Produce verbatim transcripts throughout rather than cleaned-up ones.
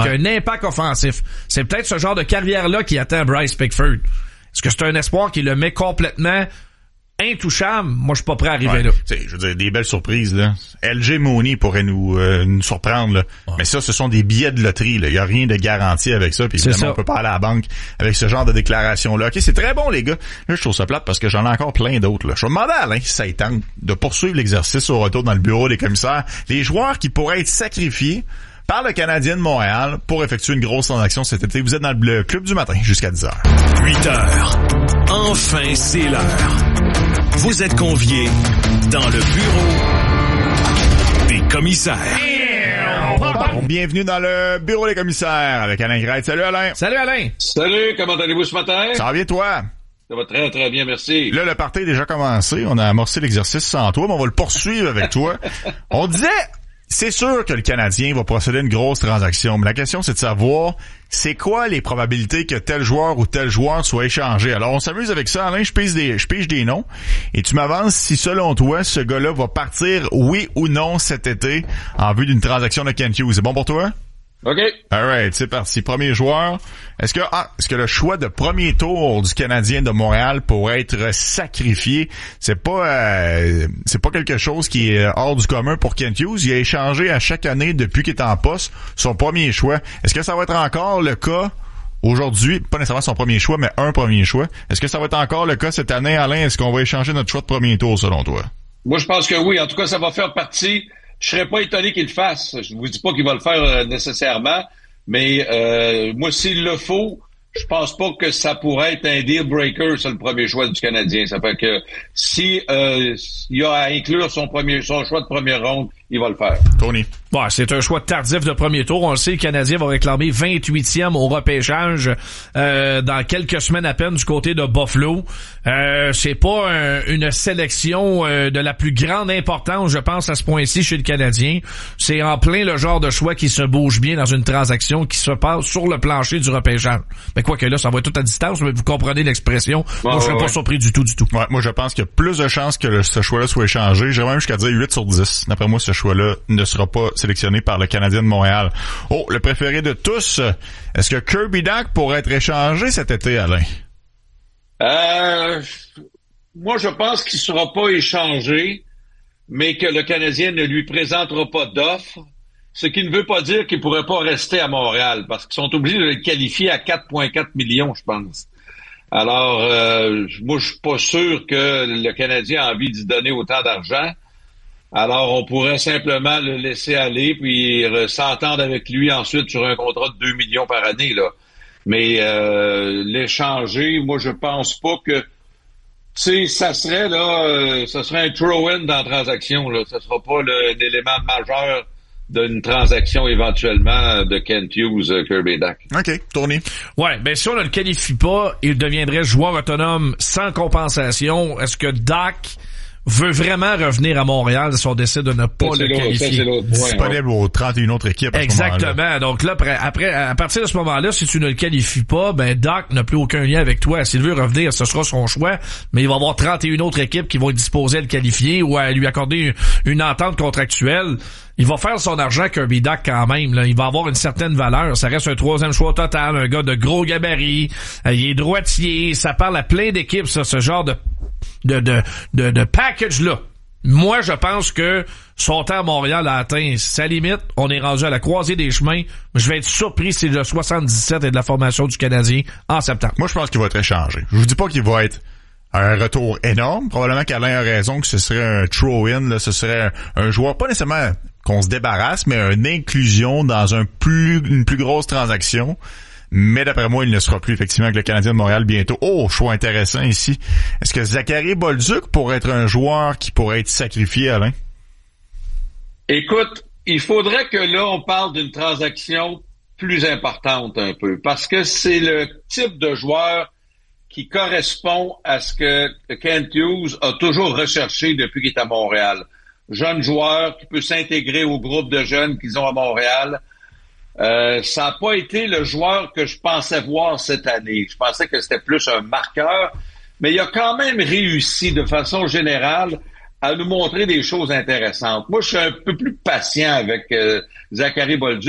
ouais. a un impact offensif. C'est peut-être ce genre de carrière-là qui attend Bryce Pickford. Est-ce que c'est un espoir qui le met complètement intouchable? Moi, je suis pas prêt à arriver ouais. là. T'sais, je veux dire, des belles surprises, là. L J Mooney pourrait nous, euh, nous surprendre, là. Ouais. Mais ça, ce sont des billets de loterie, là. Il y a rien de garanti avec ça. Puis évidemment, on peut pas aller à la banque avec ce genre de déclaration-là. OK, c'est très bon, les gars. Là, je trouve ça plate parce que j'en ai encore plein d'autres, là. Je vais demander à Alain si ça tente de poursuivre l'exercice au retour dans le bureau des commissaires. Les joueurs qui pourraient être sacrifiés par le Canadien de Montréal pour effectuer une grosse transaction cet été. Vous êtes dans le Club du matin jusqu'à dix heures. huit heures. Enfin, c'est l'heure. Vous êtes conviés dans le bureau des commissaires. Bienvenue dans le bureau des commissaires avec Alain Grette. Salut Alain. Salut Alain. Salut, comment allez-vous ce matin? Ça va bien toi? Ça va très très bien, merci. Là, le party est déjà commencé. On a amorcé l'exercice sans toi, mais on va le poursuivre avec toi. On disait... C'est sûr que le Canadien va procéder à une grosse transaction, mais la question c'est de savoir c'est quoi les probabilités que tel joueur ou tel joueur soit échangé. Alors on s'amuse avec ça, Alain, je pige des, je pige des noms et tu m'avances si selon toi ce gars-là va partir oui ou non cet été en vue d'une transaction de Kent Hughes. C'est bon pour toi? OK. Alright, c'est parti. Premier joueur. Est-ce que ah, est-ce que le choix de premier tour du Canadien de Montréal pourrait être sacrifié? C'est pas euh, c'est pas quelque chose qui est hors du commun pour Kent Hughes. Il a échangé à chaque année depuis qu'il est en poste son premier choix. Est-ce que ça va être encore le cas aujourd'hui? Pas nécessairement son premier choix, mais un premier choix. Est-ce que ça va être encore le cas cette année, Alain? Est-ce qu'on va échanger notre choix de premier tour selon toi? Moi, je pense que oui. En tout cas, ça va faire partie... Je serais pas étonné qu'il le fasse. Je vous dis pas qu'il va le faire euh, nécessairement, mais euh, moi, s'il le faut, je pense pas que ça pourrait être un deal breaker sur le premier choix du Canadien. Ça fait que si euh, il y a à inclure son premier son choix de première ronde, il va le faire. Tony. Bon, c'est un choix tardif de premier tour. On le sait, le Canadien va réclamer vingt-huitième au repêchage euh, dans quelques semaines à peine du côté de Buffalo. Euh, c'est pas un, une sélection euh, de la plus grande importance, je pense, à ce point-ci chez le Canadien. C'est en plein le genre de choix qui se bouge bien dans une transaction qui se passe sur le plancher du repêchage. Mais quoi que là, ça va être tout à distance, mais vous comprenez l'expression. Ouais, moi, je serais ouais, pas ouais. surpris du tout, du tout. Ouais, moi, je pense qu'il y a plus de chances que le, ce choix-là soit échangé. J'irais même jusqu'à dire huit sur dix. D'après moi, ce choix-là ne sera pas sélectionné par le Canadien de Montréal. Oh, le préféré de tous, est-ce que Kirby Dach pourrait être échangé cet été, Alain? Euh, moi, je pense qu'il sera pas échangé, mais que le Canadien ne lui présentera pas d'offre, ce qui ne veut pas dire qu'il pourrait pas rester à Montréal, parce qu'ils sont obligés de le qualifier à quatre virgule quatre millions, je pense. Alors, euh, moi, je suis pas sûr que le Canadien a envie d'y donner autant d'argent. Alors, on pourrait simplement le laisser aller puis s'entendre avec lui ensuite sur un contrat de deux millions par année, là. Mais euh, l'échanger, moi, je pense pas que... Tu sais, ça serait, là, euh, ça serait un throw-in dans la transaction, là. Ça sera pas le, l'élément majeur d'une transaction éventuellement de Kent Hughes, uh, Kirby Dach. OK, Tony. Ouais, ben si on ne le qualifie pas, il deviendrait joueur autonome sans compensation. Est-ce que Dach veut vraiment revenir à Montréal si on décide de ne pas ça, le qualifier? Ça, c'est l'autre point, Disponible ouais. aux trente et une autres équipes à Exactement. ce moment-là. Donc là, après, après, à partir de ce moment-là, si tu ne le qualifies pas, ben Dach n'a plus aucun lien avec toi. S'il veut revenir, ce sera son choix, mais il va y avoir trente et une autres équipes qui vont être disposées à le qualifier ou à lui accorder une, une entente contractuelle. Il va faire son argent Kirby Dach quand même. Là. Il va avoir une certaine valeur. Ça reste un troisième choix total, un gars de gros gabarit. Euh, il est droitier. Ça parle à plein d'équipes, ça, ce genre de de de de, de package-là. Moi, je pense que son temps à Montréal a atteint sa limite. On est rendu à la croisée des chemins. Je vais être surpris si le soixante-dix-sept est de la formation du Canadien en septembre. Moi, je pense qu'il va être échangé. Je vous dis pas qu'il va être un retour énorme. Probablement qu'Alain a raison que ce serait un throw-in. Là, ce serait un, un joueur, pas nécessairement qu'on se débarrasse, mais une inclusion dans un plus une plus grosse transaction. Mais d'après moi, il ne sera plus effectivement avec le Canadien de Montréal bientôt. Oh, choix intéressant ici. Est-ce que Zachary Bolduc pourrait être un joueur qui pourrait être sacrifié, Alain? Écoute, il faudrait que là, on parle d'une transaction plus importante un peu, parce que c'est le type de joueur qui correspond à ce que Kent Hughes a toujours recherché depuis qu'il est à Montréal. Jeune joueur qui peut s'intégrer au groupe de jeunes qu'ils ont à Montréal. Euh, ça n'a pas été le joueur que je pensais voir cette année. Je pensais que c'était plus un marqueur, mais il a quand même réussi de façon générale à nous montrer des choses intéressantes. Moi, je suis un peu plus patient avec euh, Zachary Bolduc.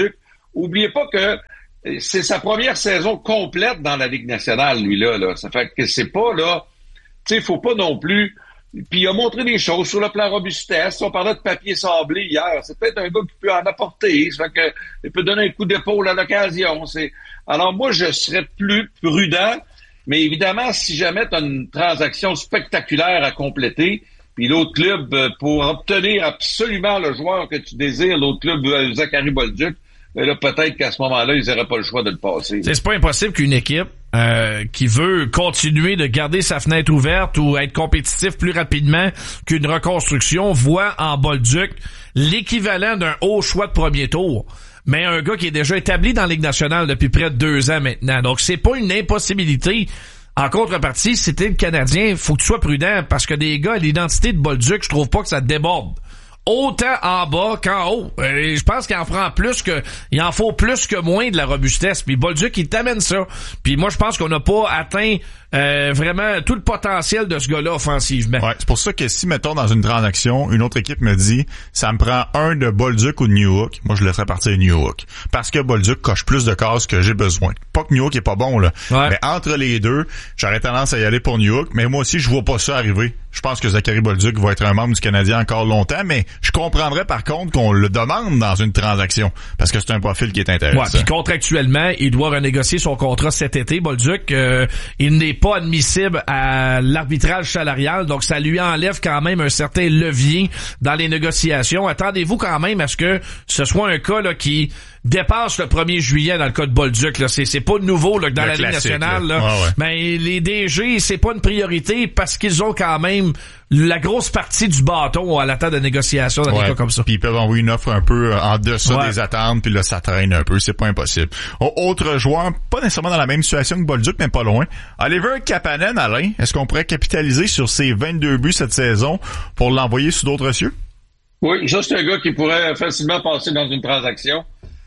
oubliez pas que c'est sa première saison complète dans la Ligue nationale, lui-là. Là. Ça fait que c'est pas, là... Tu sais, faut pas non plus... Puis il a montré des choses sur le plan robustesse. On parlait de papier sablé hier. C'est peut-être un gars qui peut en apporter. Ça fait que il peut donner un coup d'épaule à l'occasion. C'est... Alors moi, je serais plus prudent. Mais évidemment, si jamais tu as une transaction spectaculaire à compléter, puis l'autre club, pour obtenir absolument le joueur que tu désires, l'autre club, Zachary Bolduc, mais là, peut-être qu'à ce moment-là, ils n'auraient pas le choix de le passer. C'est, c'est pas impossible qu'une équipe euh, qui veut continuer de garder sa fenêtre ouverte ou être compétitif plus rapidement qu'une reconstruction voit en Bolduc l'équivalent d'un haut choix de premier tour. Mais un gars qui est déjà établi dans la Ligue nationale depuis près de deux ans maintenant. Donc, c'est pas une impossibilité. En contrepartie, si t'es le Canadien, faut que tu sois prudent parce que des gars, l'identité de Bolduc, je trouve pas que ça déborde. Autant en bas qu'en haut. Euh, je pense qu'il en prend plus que, il en faut plus que moins de la robustesse. Puis Bolduc, il t'amène ça. Puis moi, je pense qu'on n'a pas atteint euh, vraiment tout le potentiel de ce gars-là offensivement. Ouais, c'est pour ça que si, mettons, dans une transaction, une autre équipe me dit, ça me prend un de Bolduc ou de Newhook, moi, je laisserais partir Newhook. Parce que Bolduc coche plus de cases que j'ai besoin. Pas que Newhook est pas bon, là. Ouais. Mais entre les deux, j'aurais tendance à y aller pour Newhook. Mais moi aussi, je vois pas ça arriver. Je pense que Zachary Bolduc va être un membre du Canadien encore longtemps, mais je comprendrais par contre qu'on le demande dans une transaction parce que c'est un profil qui est intéressant. Ouais, puis contractuellement, il doit renégocier son contrat cet été, Bolduc. Euh, il n'est pas admissible à l'arbitrage salarial, donc ça lui enlève quand même un certain levier dans les négociations. Attendez-vous quand même à ce que ce soit un cas là qui dépasse le premier juillet dans le cas de Bolduc. Là. C'est, c'est pas nouveau là, que dans le la Ligue nationale. Là. Là. Ouais, ouais. Mais les D G, c'est pas une priorité parce qu'ils ont quand même la grosse partie du bâton à la table de négociation dans ouais. des cas comme ça. Puis ils peuvent envoyer une offre un peu en deçà ouais. des attentes, puis là, ça traîne un peu. C'est pas impossible. Autre joueur, pas nécessairement dans la même situation que Bolduc, mais pas loin. Oliver Kapanen, Alain, est-ce qu'on pourrait capitaliser sur ses vingt-deux buts cette saison pour l'envoyer sous d'autres cieux? Oui, ça, c'est un gars qui pourrait facilement passer dans une transaction.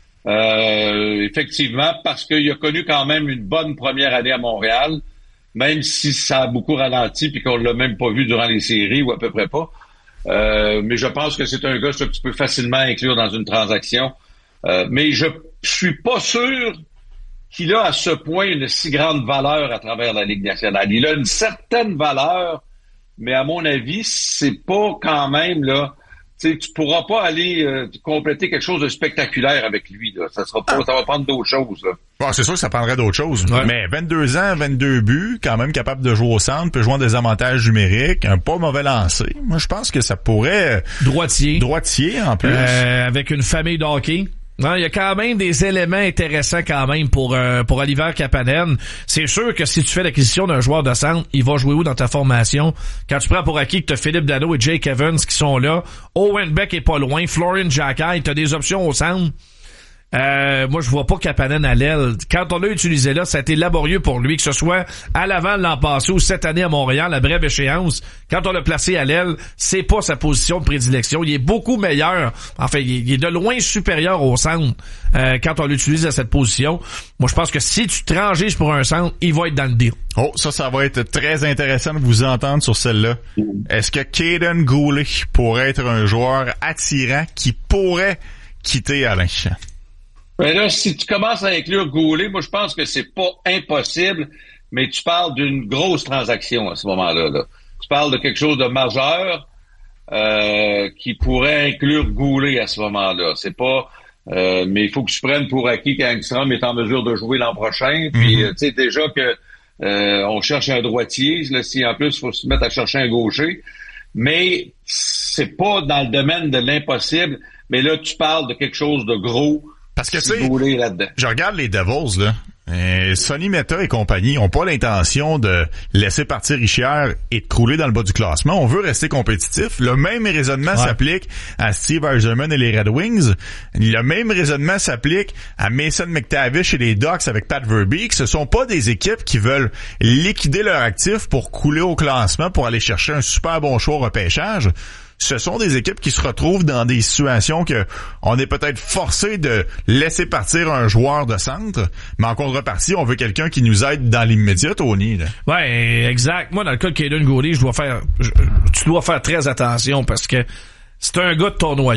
Euh, effectivement, parce qu'il a connu quand même une bonne première année à Montréal, même si ça a beaucoup ralenti puis qu'on l'a même pas vu durant les séries ou à peu près pas. Euh, mais je pense que c'est un gars que tu peux facilement inclure dans une transaction. Euh, mais je suis pas sûr qu'il a à ce point une si grande valeur à travers la Ligue nationale. Il a une certaine valeur, mais à mon avis, c'est pas quand même là. Tu tu pourras pas aller euh, compléter quelque chose de spectaculaire avec lui. Là. Ça sera pas, ça va prendre d'autres choses. Là. Bon, c'est sûr que ça prendrait d'autres choses. Ouais. Mais vingt-deux ans, vingt-deux buts, quand même capable de jouer au centre, peut jouer en désavantage numérique, un pas mauvais lancer. Moi, je pense que ça pourrait... Droitier. Droitier, en plus. Euh, avec une famille de hockey. Non, il y a quand même des éléments intéressants quand même pour euh, pour Oliver Kapanen. C'est sûr que si tu fais l'acquisition d'un joueur de centre, il va jouer où dans ta formation? Quand tu prends pour acquis que tu as Philippe Danault et Jake Evans qui sont là, Owen Beck est pas loin, Florian Xhekaj, tu as des options au centre. Euh, moi, je vois pas Kapanen à l'aile. Quand on l'a utilisé là, ça a été laborieux pour lui, que ce soit à l'avant l'an passé ou cette année à Montréal, à brève échéance. Quand on l'a placé à l'aile, c'est pas sa position de prédilection. Il est beaucoup meilleur. Enfin, il est de loin supérieur au centre euh, quand on l'utilise à cette position. Moi, je pense que si tu te ranges pour un centre, il va être dans le deal. Oh, ça, ça va être très intéressant de vous entendre sur celle-là. Est-ce que Kaiden Guhle pourrait être un joueur attirant qui pourrait quitter Alain? Ben là, si tu commences à inclure Goulet, moi, je pense que c'est pas impossible, mais tu parles d'une grosse transaction à ce moment-là. Là. Tu parles de quelque chose de majeur euh, qui pourrait inclure Goulet à ce moment-là. C'est pas... Euh, mais il faut que tu prennes pour acquis qu'Angstrom est en mesure de jouer l'an prochain. Puis, mm-hmm. tu sais, déjà que euh, on cherche un droitier. Là, si en plus, il faut se mettre à chercher un gaucher. Mais c'est pas dans le domaine de l'impossible. Mais là, tu parles de quelque chose de gros. Parce que, tu sais, je regarde les Devils, là. Et Sonny Mehta et compagnie ont pas l'intention de laisser partir Richard et de crouler dans le bas du classement. On veut rester compétitif. Le même raisonnement ouais. s'applique à Steve Yzerman et les Red Wings. Le même raisonnement s'applique à Mason McTavish et les Ducks avec Pat Verbeek. Ce sont pas des équipes qui veulent liquider leur actif pour couler au classement, pour aller chercher un super bon choix au repêchage. Ce sont des équipes qui se retrouvent dans des situations que on est peut-être forcé de laisser partir un joueur de centre, mais en contrepartie, on veut quelqu'un qui nous aide dans l'immédiat, Tony. Là. Ouais, exact. Moi, dans le cas de Kaiden Guhle, je dois faire, je, tu dois faire très attention parce que c'est un gars de ton noyau.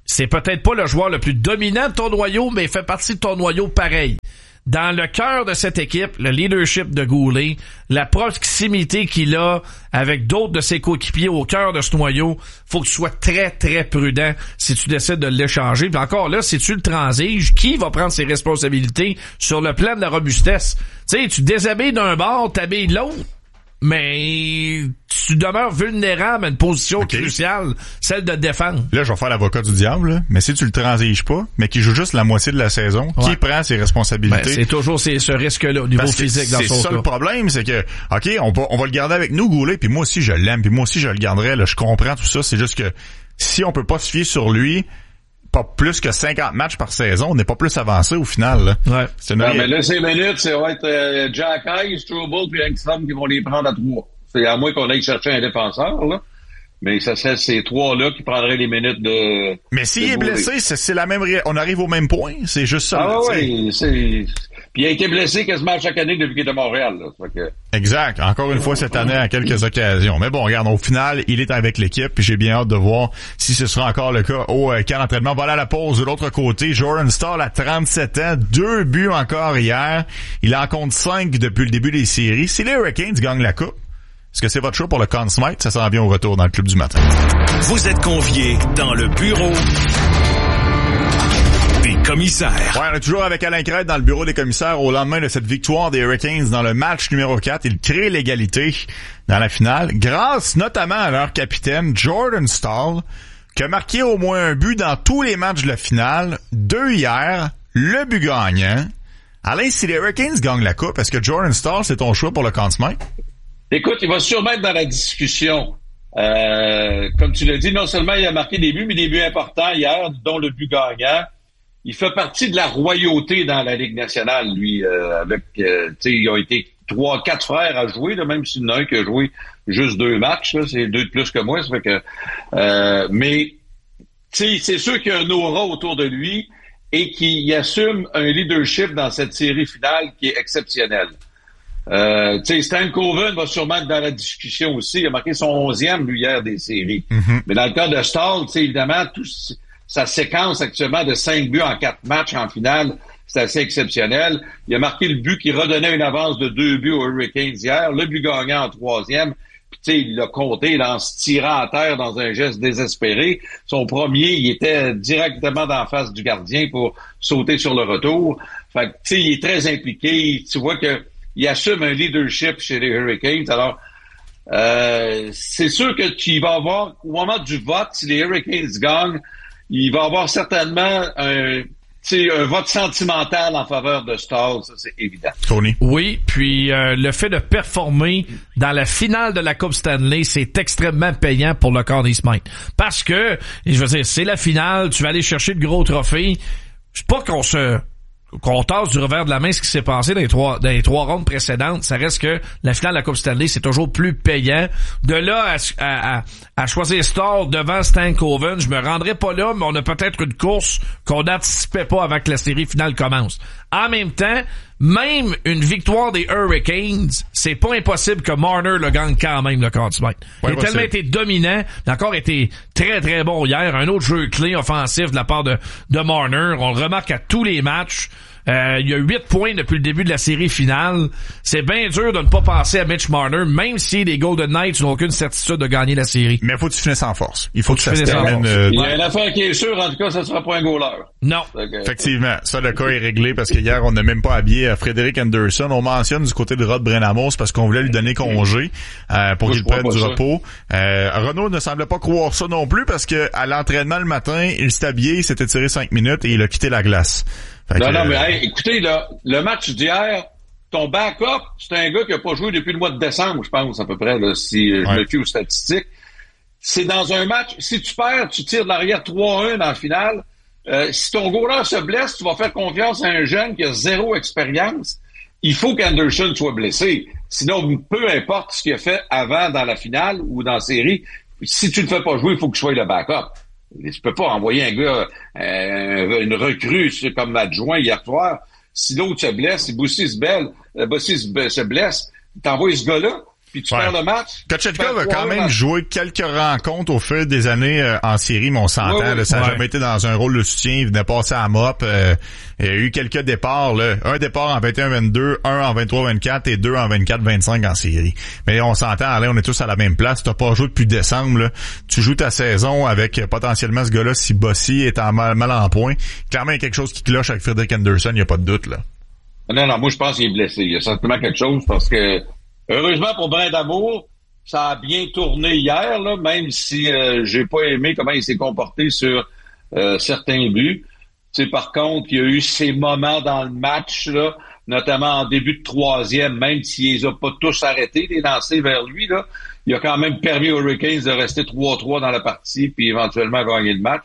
c'est peut-être pas le joueur le plus dominant de ton noyau, mais il fait partie de ton noyau pareil. Dans le cœur de cette équipe, le leadership de Goulet, la proximité qu'il a avec d'autres de ses coéquipiers au cœur de ce noyau, faut que tu sois très, très prudent si tu décides de l'échanger. Puis encore là, si tu le transiges, qui va prendre ses responsabilités sur le plan de la robustesse? Tu sais, tu déshabilles d'un bord, t'habilles de l'autre, mais tu demeures vulnérable à une position okay. cruciale, celle de défendre. Là, je vais faire l'avocat du diable, là. Mais si tu le transiges pas, mais qu'il joue juste la moitié de la saison, ouais. qui prend ses responsabilités? Ben, c'est toujours ces, ce risque-là au niveau Parce physique dans son cas. C'est ça le problème, c'est que, OK, on va, on va le garder avec nous, Goulet, puis moi aussi je l'aime, puis moi aussi je le garderai, là, je comprends tout ça, c'est juste que si on peut pas se fier sur lui, pas plus que cinquante matchs par saison, on n'est pas plus avancé au final. Là. Ouais. C'est non, mais là, ces minutes, c'est va être euh, Jack Hayes, Struble puis Engstrom qui vont les prendre à trois. C'est à moins qu'on aille chercher un défenseur, là. Mais ça serait ces trois-là qui prendraient les minutes de... Mais s'il est blessé, c'est, c'est la même... Ré... On arrive au même point. C'est juste ça. Ah oui, c'est... Puis il a été blessé quasiment chaque année depuis qu'il est à Montréal. Là. Fait que... Exact. Encore une fois cette année à quelques occasions. Mais bon, regarde, au final, il est avec l'équipe. Puis j'ai bien hâte de voir si ce sera encore le cas au camp d'entraînement. Voilà la pause de l'autre côté. Jordan Staal à trente-sept ans. Deux buts encore hier. Il en compte cinq depuis le début des séries. Si les Hurricanes gagnent la coupe, est-ce que c'est votre choix pour le Conn Smythe? Ça s'en vient au retour dans le Club du matin. Vous êtes conviés dans le bureau des commissaires. Ouais, on est toujours avec Alain Crête dans le bureau des commissaires au lendemain de cette victoire des Hurricanes dans le match numéro quatre. Ils créent l'égalité dans la finale grâce notamment à leur capitaine Jordan Staal qui a marqué au moins un but dans tous les matchs de la finale. Deux hier, le but gagnant. Alain, si les Hurricanes gagnent la coupe, est-ce que Jordan Staal, c'est ton choix pour le Conn Smythe? Écoute, il va sûrement être dans la discussion. Euh, comme tu l'as dit, non seulement il a marqué des buts, mais des buts importants hier, dont le but gagnant. Il fait partie de la royauté dans la Ligue nationale, lui, euh, avec, euh, tu sais, ils ont été trois, quatre frères à jouer, là, même s'il y en a un qui a joué juste deux matchs, là, c'est deux de plus que moi, ça fait que, euh, mais, tu sais, c'est sûr qu'il y a un aura autour de lui et qu'il assume un leadership dans cette série finale qui est exceptionnel. Euh, tu sais, Stan Coven va sûrement être dans la discussion aussi. Il a marqué son onzième, lui, hier, des séries. Mm-hmm. Mais dans le cas de Staal, tu sais, évidemment, tout, sa séquence actuellement de cinq buts en quatre matchs en finale, c'est assez exceptionnel. Il a marqué le but qui redonnait une avance de deux buts aux Hurricanes hier, le but gagnant en troisième. Puis, tu sais, il l'a compté là, en se tirant à terre dans un geste désespéré. Son premier, il était directement d'en face du gardien pour sauter sur le retour. Fait que, tu sais, il est très impliqué. Tu vois que il assume un leadership chez les Hurricanes. Alors, euh, c'est sûr que tu vas avoir, au moment du vote, si les Hurricanes gagnent, il va y avoir certainement un, un vote sentimental en faveur de Staal, ça c'est évident. Tony. Oui, puis euh, le fait de performer dans la finale de la Coupe Stanley, c'est extrêmement payant pour le Conn Smythe. Parce que, je veux dire, c'est la finale, tu vas aller chercher de gros trophées. C'est pas qu'on se... qu'on tasse du revers de la main ce qui s'est passé dans les trois dans les trois rondes précédentes, ça reste que la finale de la Coupe Stanley, c'est toujours plus payant. De là à, à, à choisir Staal devant Stan Coven, je me rendrai pas là, mais on a peut-être une course qu'on n'anticipait pas avant que la série finale commence. En même temps, même une victoire des Hurricanes, c'est pas impossible que Marner le gagne quand même, le Conn Smythe. Il a tellement été dominant, il a encore été très très bon hier. Un autre jeu clé offensif de la part de, de Marner. On le remarque à tous les matchs. Euh, il y a huit points depuis le début de la série finale. C'est bien dur de ne pas penser à Mitch Marner, même si les Golden Knights n'ont aucune certitude de gagner la série. Mais faut que tu finisses en force. Il faut, faut que, que ça se termine. Euh... Il y a une affaire qui est sûre, en tout cas, ça sera pas un goaler. Non. Okay. Effectivement. Ça, le cas est réglé parce qu'hier, on n'a même pas habillé Frédéric Anderson. On mentionne du côté de Rod Brennamos parce qu'on voulait lui donner congé euh, pour Moi, qu'il prenne du ça. repos. Euh, Renaud ne semblait pas croire ça non plus parce que à l'entraînement le matin, il s'est habillé, il s'était tiré cinq minutes et il a quitté la glace. Fait non, que, non, mais hey, écoutez, là, le match d'hier, ton backup, c'est un gars qui a pas joué depuis le mois de décembre, je pense, à peu près, là, si ouais. je me fie aux statistiques. C'est dans un match, si tu perds, tu tires de l'arrière trois un dans la finale. Euh, si ton goaler se blesse, tu vas faire confiance à un jeune qui a zéro expérience. Il faut qu'Anderson soit blessé. Sinon, peu importe ce qu'il a fait avant dans la finale ou dans la série, si tu ne le fais pas jouer, il faut que tu sois le backup. Tu peux pas envoyer un gars, euh, une recrue comme adjoint hier soir. Si l'autre se blesse, si Bossy se, belle, Bossy se blesse, t'envoies ce gars-là. puis tu ouais. perds le match. Kochetkov a quand même match. joué quelques rencontres au fil des années euh, en série, mais on s'entend, ouais, ouais. Là, ça n'a ouais. jamais été dans un rôle de soutien, il venait passer à mop. Euh, il y a eu quelques départs, là. Un départ en vingt et un vingt-deux, un en vingt-trois vingt-quatre et deux en vingt-quatre vingt-cinq en série. Mais on s'entend, Alain, on est tous à la même place. T'as pas joué depuis décembre, là. Tu joues ta saison avec euh, potentiellement ce gars-là, si Bossy est en mal, mal en point. Clairement, il y a quelque chose qui cloche avec Frederik Andersen, il n'y a pas de doute, là. Non, non, moi, je pense qu'il est blessé. Il y a certainement quelque chose parce que, heureusement pour Brindamour, ça a bien tourné hier, là, même si euh, j'ai pas aimé comment il s'est comporté sur euh, certains buts. Tu sais, par contre, il y a eu ces moments dans le match, là, notamment en début de troisième, même s'il les a pas tous arrêtés, les lancers vers lui, là, il a quand même permis aux Hurricanes de rester trois trois dans la partie puis éventuellement gagner le match.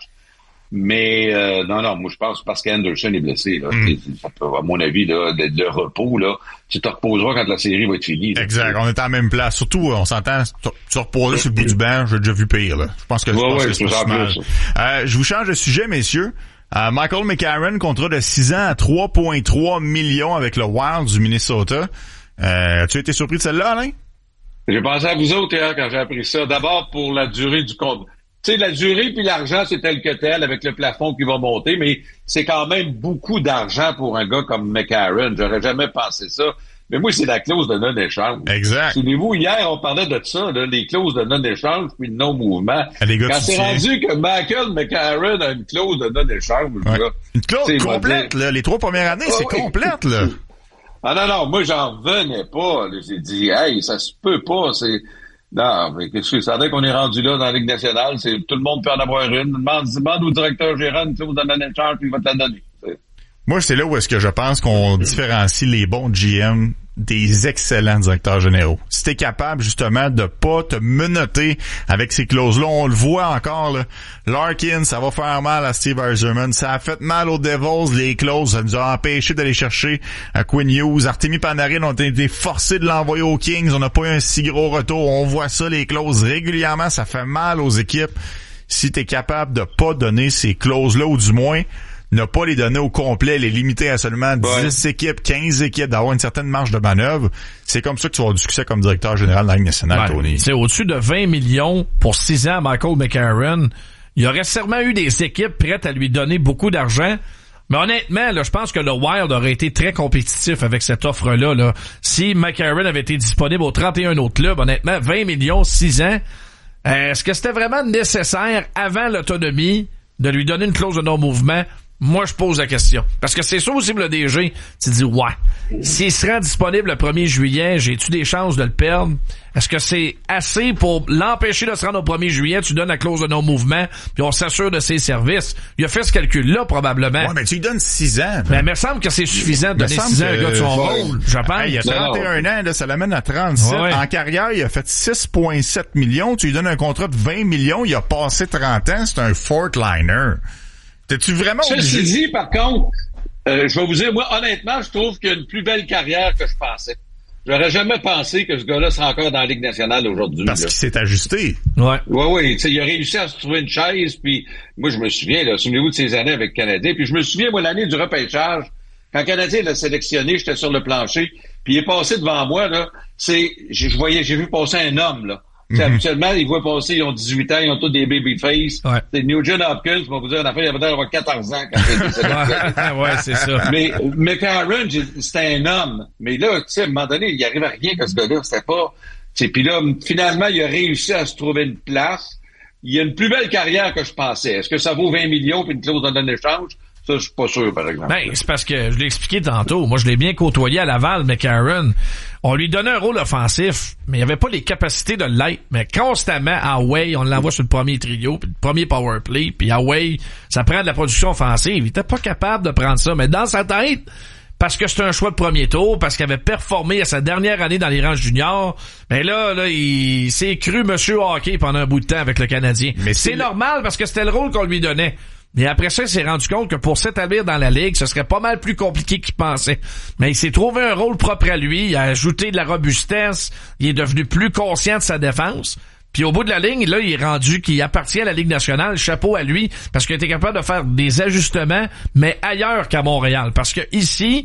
Mais euh, non, non, moi je pense parce qu'Anderson est blessé. Là. Mm. Ça peut, à mon avis, là, le, le repos, là, tu te reposeras quand la série va être finie. Là. Exact, on est en même place. Surtout, on s'entend, se reposer sur le bout du banc, j'ai déjà vu pire. Là. Je pense que, ouais, je pense ouais, que c'est pas si mal. Euh, je vous change de sujet, messieurs. Euh, Michael McCarron, contrat de six ans à trois virgule trois millions avec le Wild du Minnesota. Euh, as-tu été surpris de celle-là, Alain? J'ai pensé à vous autres hier quand j'ai appris ça. D'abord pour la durée du contrat. Tu sais, la durée puis l'argent, c'est tel que tel avec le plafond qui va monter, mais c'est quand même beaucoup d'argent pour un gars comme McCarron. J'aurais jamais pensé ça. Mais moi, c'est la clause de non-échange. Exact. Souvenez-vous, hier, on parlait de ça, là, les clauses de non-échange puis de non-mouvement. Ah, quand c'est rendu que Michael McCarron a une clause de non-échange, ouais. Là, une clause complète, là. Les trois premières années, oh, c'est oui. complète, là. Ah non, non, moi, j'en revenais pas. Là. J'ai dit, hey, ça se peut pas, c'est... Non, mais qu'est-ce que ça veut dire qu'on est rendu là dans la Ligue nationale? C'est tout le monde peut en avoir une. Demande, demande au directeur gérant une clause de non-échange puis il va te la donner. C'est... Moi, c'est là où est-ce que je pense qu'on différencie les bons G M des excellents directeurs généraux. Si t'es capable, justement, de pas te menotter avec ces clauses-là, on le voit encore, là. Larkin, ça va faire mal à Steve Yzerman. Ça a fait mal aux Devils, les clauses. Ça nous a empêché d'aller chercher à Quinn Hughes. Artemi Panarin, on a été forcés de l'envoyer aux Kings. On n'a pas eu un si gros retour. On voit ça, les clauses, régulièrement. Ça fait mal aux équipes. Si t'es capable de pas donner ces clauses-là, ou du moins, ne pas les donner au complet, les limiter à seulement dix ouais. équipes, quinze équipes, d'avoir une certaine marge de manœuvre. C'est comme ça que tu vas avoir du succès comme directeur général de la Ligue nationale, ouais. Tony. C'est au-dessus de vingt millions pour six ans à Michael McCarron. Il y aurait sûrement eu des équipes prêtes à lui donner beaucoup d'argent. Mais honnêtement, là, je pense que le Wild aurait été très compétitif avec cette offre-là. Là. Si McCarron avait été disponible aux trente et un autres clubs, honnêtement, vingt millions, six ans, euh, est-ce que c'était vraiment nécessaire avant l'autonomie de lui donner une clause de non-mouvement? Moi, je pose la question. Parce que c'est ça aussi le D G. Tu dis, ouais, s'il se rend disponible le premier juillet, j'ai-tu des chances de le perdre? Est-ce que c'est assez pour l'empêcher de se rendre au premier juillet? Tu donnes la clause de non-mouvement, puis on s'assure de ses services. Il a fait ce calcul-là, probablement. Ouais, mais tu lui donnes six ans. Mais il me semble que c'est suffisant de donner six ans à un gars de son rôle. Je pense. Hey, il a trente et un ans, là, ça l'amène à trente-sept. Ouais. En carrière, il a fait six virgule sept millions. Tu lui donnes un contrat de vingt millions. Il a passé trente ans. C'est un Fortliner. T'es-tu vraiment obligé? Ceci dit, par contre, euh, je vais vous dire, moi, honnêtement, je trouve qu'il a une plus belle carrière que je pensais. J'aurais jamais pensé que ce gars-là serait encore dans la Ligue nationale aujourd'hui. Parce là. qu'il s'est ajusté. Ouais. Ouais, oui. Tu sais, il a réussi à se trouver une chaise, puis moi, je me souviens, là, souvenez-vous de ces années avec le Canadien, puis je me souviens, moi, l'année du repêchage, quand le Canadien l'a sélectionné, j'étais sur le plancher, puis il est passé devant moi, là, c'est, je, je voyais, j'ai vu passer un homme, là. Mm-hmm. Habituellement, ils voient passer, ils ont dix-huit ans, ils ont tous des babyface. Ouais. C'est Nugent Hopkins, on va vous dire, en affaire, il avait l'air d'avoir quatorze ans quand il était sélectionné. Ouais, c'est ça. Mais McCarron, c'était un homme. Mais là, tu sais, à un moment donné, il n'y arrivait à rien que ce gars-là, c'était pas... Puis là, finalement, il a réussi à se trouver une place. Il a une plus belle carrière que je pensais. Est-ce que ça vaut vingt millions puis une clause de non-échange? Ça, je suis pas sûr, par exemple. Ben, c'est parce que, je l'ai expliqué tantôt, moi, je l'ai bien côtoyé à Laval, McCarron. On lui donnait un rôle offensif, mais il avait pas les capacités de l'être. Mais constamment, Away, on l'envoie sur le premier trio, puis le premier power play, puis Away, ça prend de la production offensive. Il était pas capable de prendre ça, mais dans sa tête, parce que c'était un choix de premier tour, parce qu'il avait performé à sa dernière année dans les rangs juniors, mais là, là, il s'est cru monsieur hockey pendant un bout de temps avec le Canadien. Mais c'est, c'est normal, parce que c'était le rôle qu'on lui donnait. Mais après ça, il s'est rendu compte que pour s'établir dans la Ligue, ce serait pas mal plus compliqué qu'il pensait. Mais il s'est trouvé un rôle propre à lui, il a ajouté de la robustesse, il est devenu plus conscient de sa défense. Puis au bout de la ligne, là, il est rendu qu'il appartient à la Ligue nationale, chapeau à lui, parce qu'il était capable de faire des ajustements, mais ailleurs qu'à Montréal. Parce que ici,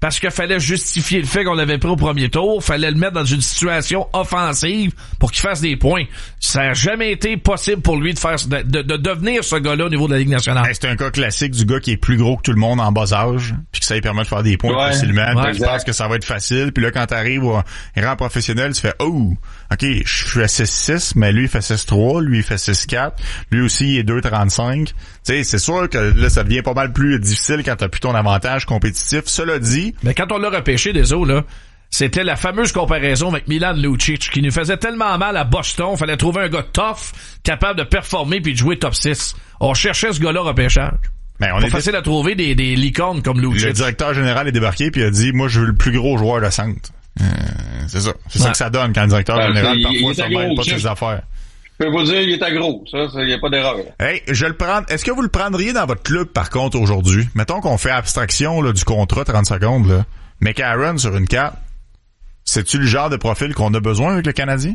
parce qu'il fallait justifier le fait qu'on l'avait pris au premier tour, fallait le mettre dans une situation offensive pour qu'il fasse des points. Ça a jamais été possible pour lui de faire de, de, de devenir ce gars-là au niveau de la Ligue nationale. Ben, c'est un cas classique du gars qui est plus gros que tout le monde en bas âge, puis que ça lui permet de faire des points ouais, facilement. Ouais, tu penses que ça va être facile, puis là quand t'arrives au rang professionnel, tu fais oh, ok, je fais six six, mais lui il fait six trois, lui il fait six quatre, lui aussi il est deux trente-cinq. Tu sais, c'est sûr que là ça devient pas mal plus difficile quand t'as plus ton avantage compétitif. Cela dit, mais quand on l'a repêché des eaux là, c'était la fameuse comparaison avec Milan Lucic qui nous faisait tellement mal à Boston, fallait trouver un gars tough, capable de performer puis de jouer top six. On cherchait ce gars-là au repêchage. Ben, on pas est facile à trouver des, des licornes comme Lucic. Le directeur général est débarqué puis a dit moi je veux le plus gros joueur de centre. Euh, c'est ça. C'est ouais. ça que ça donne quand le directeur ben, général il, parfois il ça mêle pas de ses affaires. Je peux vous dire, il est à gros. Ça, il n'y a pas d'erreur. Hey, je le prends. Est-ce que vous le prendriez dans votre club, par contre, aujourd'hui? Mettons qu'on fait abstraction là, du contrat trente secondes, là. McCarron sur une carte. C'est-tu le genre de profil qu'on a besoin avec le Canadien?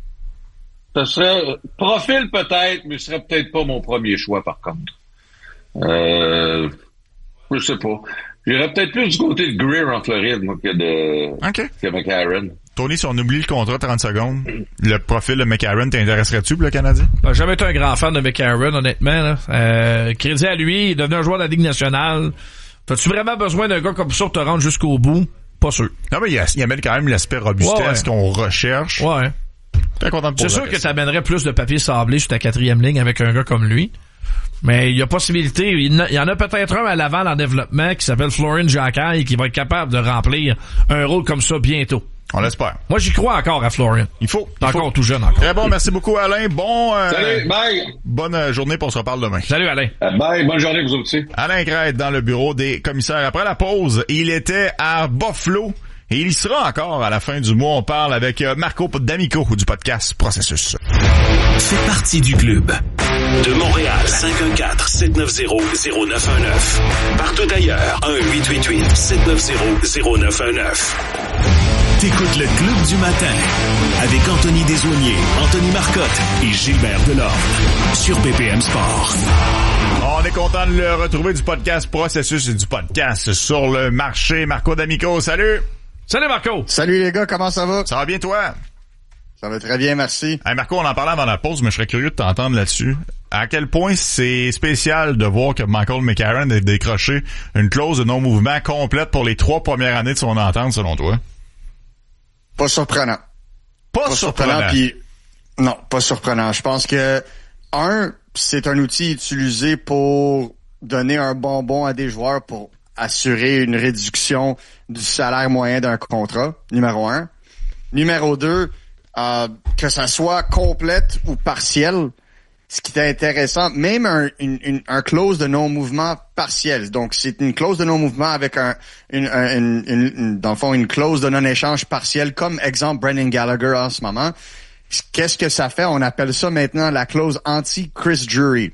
Ce serait profil peut-être, mais ce serait peut-être pas mon premier choix, par contre. Euh, je sais pas. J'irais peut-être plus du côté de Greer en Floride, moi, que de, okay. que McCarron. Tony, si on oublie le contrat trente secondes, le profil de McCarron, t'intéresserais-tu pour le Canadien? J'ai jamais été un grand fan de McCarron, honnêtement, là. Euh, crédit à lui, il est devenu un joueur de la Ligue nationale. T'as-tu vraiment besoin d'un gars comme ça pour te rendre jusqu'au bout? Pas sûr. Non, mais il, a, il amène quand même l'aspect robustesse ouais, ouais. qu'on recherche. Ouais. T'es content de C'est sûr que t'amènerais plus de papier sablé sur ta quatrième ligne avec un gars comme lui. Mais il y a possibilité, il y en a peut-être un à l'avant en développement qui s'appelle Florian Jacquet qui va être capable de remplir un rôle comme ça bientôt. On l'espère. Moi, j'y crois encore à Florian. Il faut. T'es encore faut. tout jeune encore. Très bon, merci beaucoup Alain. Bon euh, Salut, bye. Bonne euh, journée, pour on se reparle demain. Salut Alain. Uh, bye, bonne journée vous aussi. Alain Crête dans le bureau des commissaires. Après la pause, il était à Buffalo et il y sera encore à la fin du mois. On parle avec Marco D'Amico du podcast Processus. Fais partie du club. De Montréal, cinq un quatre, sept neuf zéro, zéro neuf un neuf. Partout ailleurs, un huit huit huit, sept neuf zéro, zéro neuf un neuf. T'écoutes le Club du matin avec Anthony Desaulniers, Anthony Marcotte et Gilbert Delorme sur B P M Sport. On est content de le retrouver du podcast Processus et du podcast sur le marché. Marco D'Amico, salut! Salut Marco! Salut les gars, comment ça va? Ça va bien toi? Ça va très bien, merci. Hey Marco, on en parlait avant la pause, mais je serais curieux de t'entendre là-dessus. À quel point c'est spécial de voir que Michael McCarron a décroché une clause de non-mouvement complète pour les trois premières années de son entente, selon toi? Pas surprenant. Pas, pas surprenant. surprenant puis non, pas surprenant. Je pense que, un, c'est un outil utilisé pour donner un bonbon à des joueurs pour assurer une réduction du salaire moyen d'un contrat, numéro un. Numéro deux, euh, que ça soit complète ou partielle, ce qui est intéressant, même un, une, une un clause de non-mouvement partiel. Donc, c'est une clause de non-mouvement avec un, une, une, une, une, dans le fond, une clause de non-échange partiel, comme exemple Brendan Gallagher en ce moment. Qu'est-ce que ça fait? On appelle ça maintenant la clause anti-Chris Drury.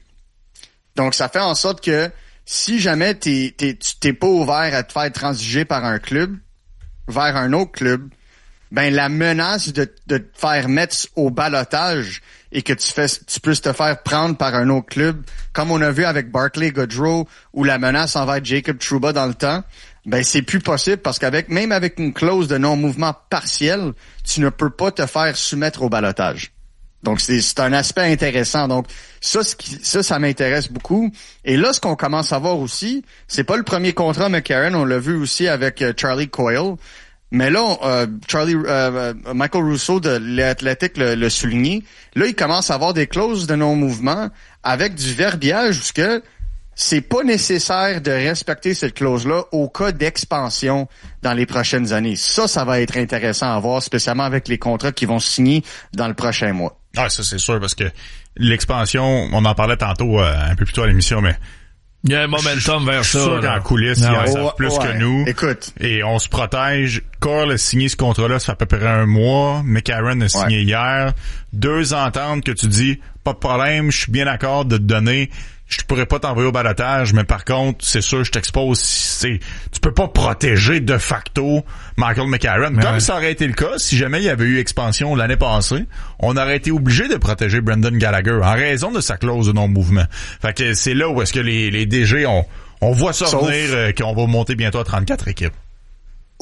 Donc, ça fait en sorte que si jamais t'es, t'es, tu t'es pas ouvert à te faire transiger par un club vers un autre club, ben la menace de, de te faire mettre au ballottage et que tu fais, tu puisses te faire prendre par un autre club, comme on a vu avec Barclay Goodrow ou la menace envers Jacob Trouba dans le temps, ben c'est plus possible parce qu'avec même avec une clause de non-mouvement partiel, tu ne peux pas te faire soumettre au ballottage. Donc c'est, c'est un aspect intéressant. Donc ça, ce qui, ça, ça m'intéresse beaucoup. Et là, ce qu'on commence à voir aussi, c'est pas le premier contrat McCarron, on l'a vu aussi avec uh, Charlie Coyle. Mais là, euh, Charlie, euh, Michael Russo de l'Athletic le, le souligné. Là, il commence à avoir des clauses de non-mouvement avec du verbiage parce que c'est pas nécessaire de respecter cette clause-là au cas d'expansion dans les prochaines années. Ça, ça va être intéressant à voir, spécialement avec les contrats qui vont signer dans le prochain mois. Ah, ça c'est sûr parce que l'expansion, on en parlait tantôt euh, un peu plus tôt à l'émission, mais il y a un momentum vers ça. Je suis sûr qu'en coulisses, ils en savent plus ouais. que nous. Écoute. Et on se protège. Cole a signé ce contrat-là, ça fait à peu près un mois. McCarron a signé ouais. hier. Deux ententes que tu dis, pas de problème, je suis bien d'accord de te donner. Je pourrais pas t'envoyer au balotage, mais par contre, c'est sûr, je t'expose. C'est, tu peux pas protéger de facto Michael McCarron. Comme ouais. ça aurait été le cas, si jamais il y avait eu expansion l'année passée, on aurait été obligé de protéger Brendan Gallagher en raison de sa clause de non-mouvement. Fait que c'est là où est-ce que les, les D G, on, on voit ça Sauf... venir, euh, qu'on va monter bientôt à trente-quatre équipes.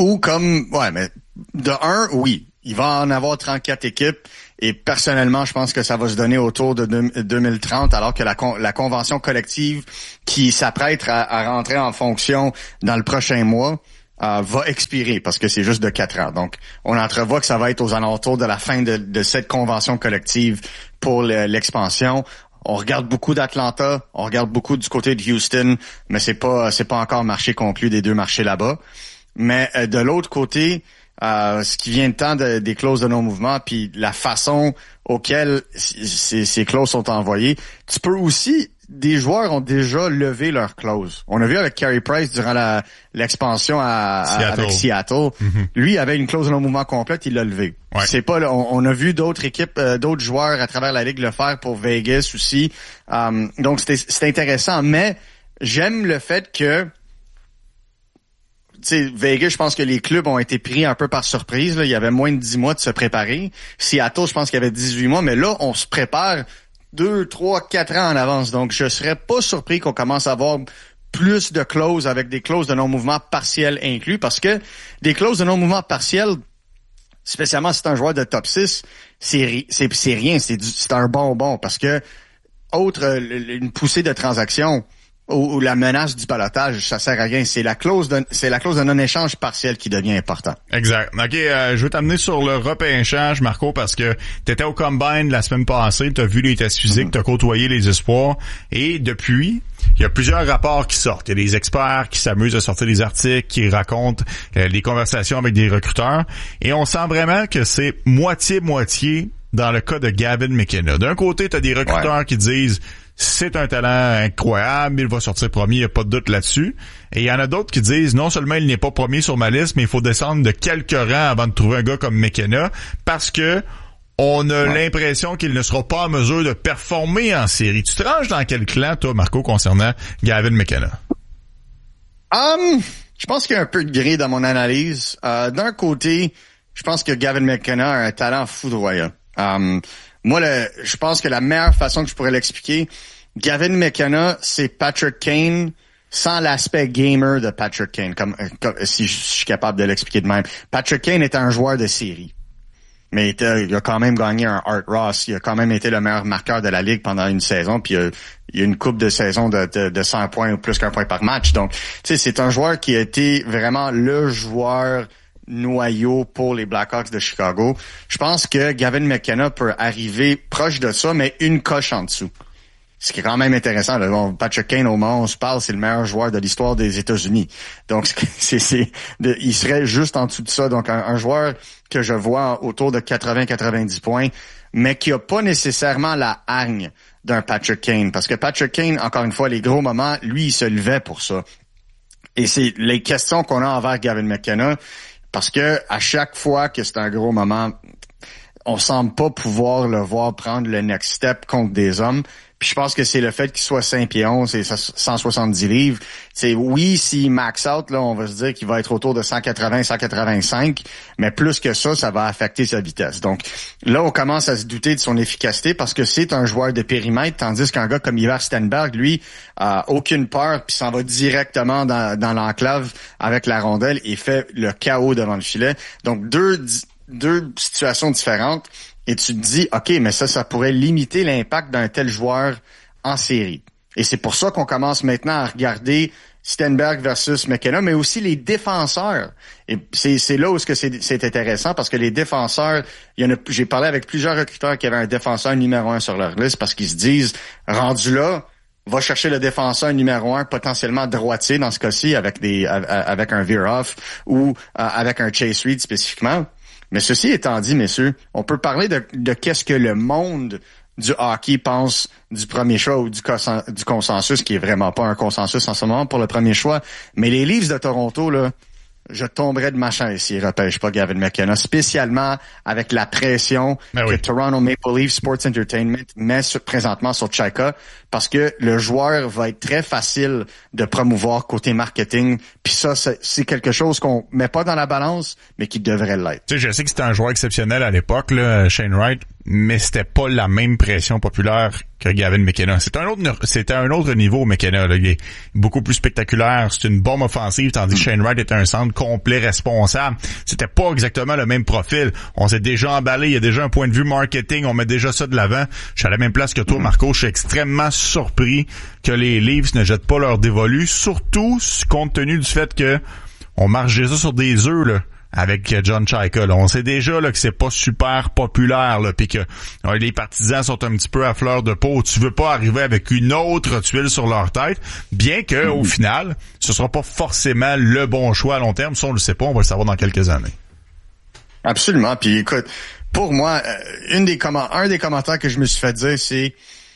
ou comme, ouais, mais de un, oui, il va en avoir trente-quatre équipes et personnellement, je pense que ça va se donner autour de deux mille trente alors que la, con, la convention collective qui s'apprête à, à rentrer en fonction dans le prochain mois euh, va expirer parce que c'est juste de quatre ans. Donc, on entrevoit que ça va être aux alentours de la fin de, de cette convention collective pour le, l'expansion. On regarde beaucoup d'Atlanta, on regarde beaucoup du côté de Houston, mais c'est pas c'est pas encore marché conclu des deux marchés là-bas. Mais euh, de l'autre côté, Euh, ce qui vient de temps de, des clauses de non-mouvement, puis la façon auquel ces, ces clauses sont envoyées. Tu peux aussi, des joueurs ont déjà levé leurs clauses. On a vu avec Carey Price durant la, l'expansion à, à, Seattle. avec Seattle. Mm-hmm. Lui avait une clause de non-mouvement complète, il l'a levé. Ouais. C'est pas, on, on a vu d'autres équipes, euh, d'autres joueurs à travers la ligue le faire pour Vegas aussi. Um, donc c'était, c'est intéressant, mais j'aime le fait que tu sais, Vegas, je pense que les clubs ont été pris un peu par surprise. Là. Il y avait moins de dix mois de se préparer. Seattle, je pense qu'il y avait dix-huit mois, mais là, on se prépare deux, trois, quatre ans en avance. Donc, je serais pas surpris qu'on commence à avoir plus de clauses avec des clauses de non-mouvement partiel inclus, parce que des clauses de non-mouvement partiel, spécialement si c'est un joueur de top six, c'est, c'est, c'est rien, c'est, du, c'est un bonbon, parce que autre, une poussée de transactions, ou, ou la menace du ballottage, ça sert à rien. C'est la clause de, c'est la clause de non-échange partiel qui devient important. Exact. OK, euh, je veux t'amener sur le repêchage, Marco, parce que t'étais au Combine la semaine passée, t'as vu les tests physiques, mm-hmm. t'as côtoyé les espoirs, et depuis, il y a plusieurs rapports qui sortent. Il y a des experts qui s'amusent à sortir des articles, qui racontent euh, des conversations avec des recruteurs, et on sent vraiment que c'est moitié-moitié dans le cas de Gavin McKenna. D'un côté, t'as des recruteurs ouais. qui disent c'est un talent incroyable, il va sortir premier, il n'y a pas de doute là-dessus. Et il y en a d'autres qui disent non seulement il n'est pas premier sur ma liste, mais il faut descendre de quelques rangs avant de trouver un gars comme McKenna, parce que on a ouais. l'impression qu'il ne sera pas en mesure de performer en série. Tu te ranges dans quel clan, toi, Marco, concernant Gavin McKenna? Um, je pense qu'il y a un peu de gris dans mon analyse. Euh, d'un côté, je pense que Gavin McKenna a un talent foudroyant. Um, Moi, le, je pense que la meilleure façon que je pourrais l'expliquer, Gavin McKenna, c'est Patrick Kane sans l'aspect gamer de Patrick Kane, comme, comme si je suis capable de l'expliquer de même. Patrick Kane était un joueur de série, mais il, était, il a quand même gagné un Art Ross. Il a quand même été le meilleur marqueur de la ligue pendant une saison, puis il y a, il y a une coupe de saison de, de, de cent points ou plus qu'un point par match. Donc, tu sais, c'est un joueur qui a été vraiment le joueur noyau pour les Blackhawks de Chicago. Je pense que Gavin McKenna peut arriver proche de ça, mais une coche en dessous. Ce qui est quand même intéressant. Là. Bon, Patrick Kane, au moment où on se parle, c'est le meilleur joueur de l'histoire des États-Unis. Donc, c'est, c'est, de, il serait juste en dessous de ça. Donc, un, un joueur que je vois autour de quatre-vingts à quatre-vingt-dix points, mais qui a pas nécessairement la hargne d'un Patrick Kane. Parce que Patrick Kane, encore une fois, les gros moments, lui, il se levait pour ça. Et c'est les questions qu'on a envers Gavin McKenna. Parce que à chaque fois que c'est un gros moment, on semble pas pouvoir le voir prendre le next step contre des hommes. Puis je pense que c'est le fait qu'il soit cinq pieds onze et cent soixante-dix livres. C'est oui, s'il max out, là, on va se dire qu'il va être autour de cent quatre-vingts, cent quatre-vingt-cinq, mais plus que ça, ça va affecter sa vitesse. Donc là, on commence à se douter de son efficacité parce que c'est un joueur de périmètre, tandis qu'un gars comme Ivar Stenberg, lui, a aucune peur puis s'en va directement dans, dans l'enclave avec la rondelle et fait le chaos devant le filet. Donc deux deux situations différentes. Et tu te dis, OK, mais ça, ça pourrait limiter l'impact d'un tel joueur en série. Et c'est pour ça qu'on commence maintenant à regarder Stenberg versus McKenna, mais aussi les défenseurs. Et c'est, c'est là où ce que c'est, c'est intéressant, parce que les défenseurs, il y en a, j'ai parlé avec plusieurs recruteurs qui avaient un défenseur numéro un sur leur liste, parce qu'ils se disent, rendu là, va chercher le défenseur numéro un, potentiellement droitier dans ce cas-ci, avec des, avec un veer-off ou avec un Chase Reed spécifiquement. Mais ceci étant dit, messieurs, on peut parler de, de qu'est-ce que le monde du hockey pense du premier choix ou du, du consensus, qui est vraiment pas un consensus en ce moment pour le premier choix. Mais les Leafs de Toronto, là, je tomberais de ma chaise s'ils repêchent pas Gavin McKenna, spécialement avec la pression ben que oui. Toronto Maple Leafs Sports Entertainment met sur, présentement sur Tchaika, parce que le joueur va être très facile de promouvoir côté marketing Puis ça, c'est, c'est quelque chose qu'on met pas dans la balance, mais qui devrait l'être. Tu sais, je sais que c'était un joueur exceptionnel à l'époque, là, Shane Wright, mais c'était pas la même pression populaire que Gavin McKenna. C'était un autre, c'était un autre niveau, McKenna, là. Il est beaucoup plus spectaculaire. C'est une bombe offensive, tandis que Shane Wright était un centre complet, responsable. C'était pas exactement le même profil. On s'est déjà emballé. Il y a déjà un point de vue marketing. On met déjà ça de l'avant. Je suis à la même place que toi, Marco. Je suis extrêmement surpris que les Leafs ne jettent pas leur dévolu, surtout compte tenu du fait que on marche déjà sur des œufs, là, avec John Chayka. Là. On sait déjà là, que c'est pas super populaire, là, puis que là, les partisans sont un petit peu à fleur de peau. Tu veux pas arriver avec une autre tuile sur leur tête, bien que au final, ce sera pas forcément le bon choix à long terme. Ça, on le sait pas, on va le savoir dans quelques années. Absolument. Puis écoute, pour moi, une des comment, un des commentaires que je me suis fait dire, c'est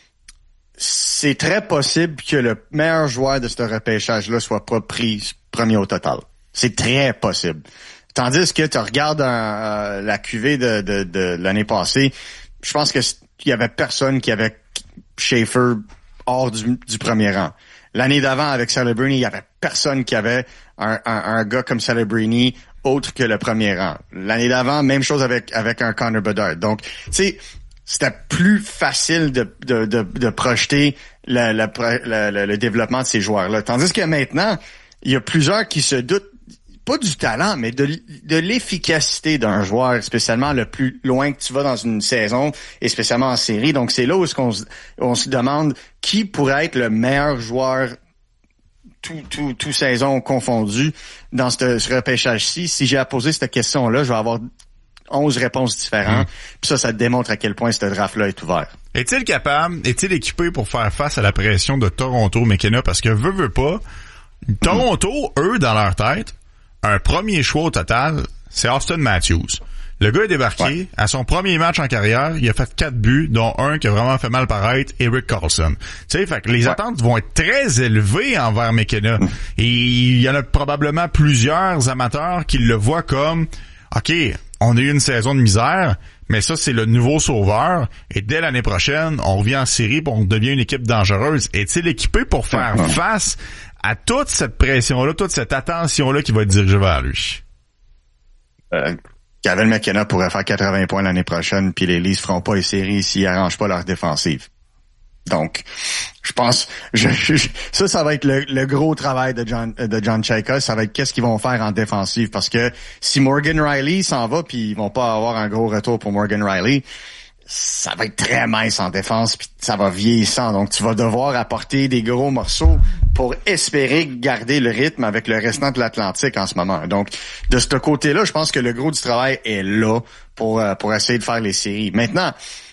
c'est très possible que le meilleur joueur de ce repêchage-là soit pas pris premier au total. C'est très possible. Tandis que tu regardes un, euh, la cuvée de, de, de l'année passée, je pense que il y avait personne qui avait Schaefer hors du, du premier rang. L'année d'avant, avec Celebrini, il y avait personne qui avait un, un, un gars comme Celebrini autre que le premier rang. L'année d'avant, même chose avec avec un Connor Bedard. Donc, tu sais, c'était plus facile de de de, de projeter le, le, le, le développement de ces joueurs-là. Tandis que maintenant, il y a plusieurs qui se doutent, pas du talent, mais de, de l'efficacité d'un joueur, spécialement le plus loin que tu vas dans une saison, et spécialement en série. Donc, c'est là où on se, on se demande qui pourrait être le meilleur joueur tout, tout, tout saison confondu dans ce, ce repêchage-ci. Si j'ai à poser cette question-là, je vais avoir onze réponses différentes. Mmh. Puis ça, ça démontre à quel point ce draft-là est ouvert. Est-il capable, est-il équipé pour faire face à la pression de Toronto, McKenna? Parce que veut, veut pas, Toronto, eux, dans leur tête, un premier choix au total, c'est Austin Matthews. Le gars est débarqué, ouais. À son premier match en carrière, il a fait quatre buts, dont un qui a vraiment fait mal paraître, Erik Karlsson. Tu sais, fait que les ouais. attentes vont être très élevées envers McKenna. Mm. Et il y en a probablement plusieurs amateurs qui le voient comme, OK, on a eu une saison de misère, mais ça, c'est le nouveau sauveur. Et dès l'année prochaine, on revient en série et on devient une équipe dangereuse. Est-il équipé pour faire ouais. face à toute cette pression-là, toute cette attention-là qui va être dirigée vers lui? Euh, Gavin McKenna pourrait faire quatre-vingts points l'année prochaine, puis les Leafs feront pas les séries s'ils arrangent pas leur défensive. Donc, je pense, je, je, ça, ça va être le, le gros travail de John, de John Chayka. Ça va être qu'est-ce qu'ils vont faire en défensive, parce que si Morgan Rielly s'en va, puis ils vont pas avoir un gros retour pour Morgan Rielly, ça va être très mince en défense, puis ça va vieillissant. Donc, tu vas devoir apporter des gros morceaux pour espérer garder le rythme avec le restant de l'Atlantique en ce moment. Donc, de ce côté-là, je pense que le gros du travail est là pour pour essayer de faire les séries. Maintenant,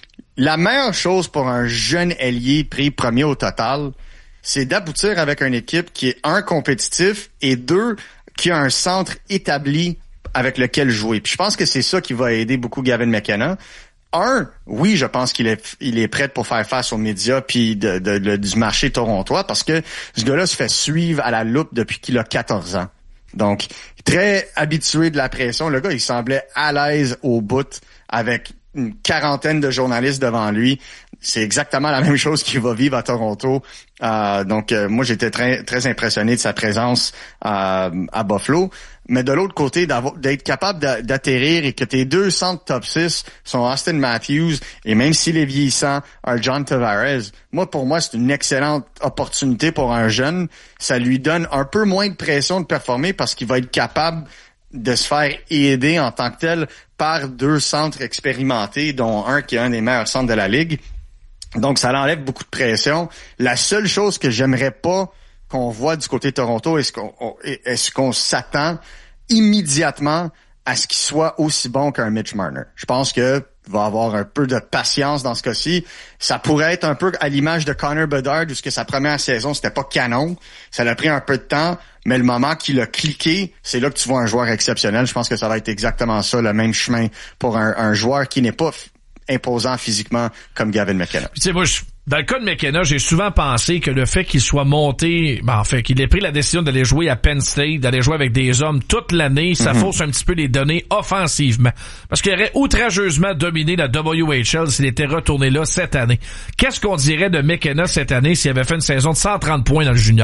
la meilleure chose pour un jeune ailier pris premier au total, c'est d'aboutir avec une équipe qui est, un, compétitif, et deux, qui a un centre établi avec lequel jouer. Puis je pense que c'est ça qui va aider beaucoup Gavin McKenna. Un, oui, je pense qu'il est il est prêt pour faire face aux médias puis de, de, de, du marché torontois, parce que ce gars-là se fait suivre à la loupe depuis qu'il a quatorze ans. Donc, très habitué de la pression. Le gars, il semblait à l'aise au bout avec une quarantaine de journalistes devant lui. C'est exactement la même chose qu'il va vivre à Toronto. Euh, donc, euh, moi, j'étais très très impressionné de sa présence euh, à Buffalo. Mais de l'autre côté, d'être capable d'atterrir et que tes deux centres top six sont Austin Matthews et même s'il est vieillissant, un John Tavares, moi, pour moi, c'est une excellente opportunité pour un jeune. Ça lui donne un peu moins de pression de performer parce qu'il va être capable de se faire aider en tant que tel par deux centres expérimentés, dont un qui est un des meilleurs centres de la Ligue. Donc, ça l'enlève beaucoup de pression. La seule chose que j'aimerais pas qu'on voit du côté de Toronto, est-ce qu'on, est-ce qu'on s'attend immédiatement à ce qu'il soit aussi bon qu'un Mitch Marner? Je pense que va avoir un peu de patience dans ce cas-ci. Ça pourrait être un peu à l'image de Connor Bedard, où sa première saison, c'était pas canon. Ça l'a pris un peu de temps, mais le moment qu'il a cliqué, c'est là que tu vois un joueur exceptionnel. Je pense que ça va être exactement ça, le même chemin pour un, un joueur qui n'est pas f- imposant physiquement comme Gavin McKenna. Tu sais, moi, je... Dans le cas de McKenna, j'ai souvent pensé que le fait qu'il soit monté, ben, en fait, qu'il ait pris la décision d'aller jouer à Penn State, d'aller jouer avec des hommes toute l'année, ça mm-hmm. fausse un petit peu les données offensivement. Parce qu'il aurait outrageusement dominé la W H L s'il était retourné là cette année. Qu'est-ce qu'on dirait de McKenna cette année s'il avait fait une saison de cent trente points dans le junior?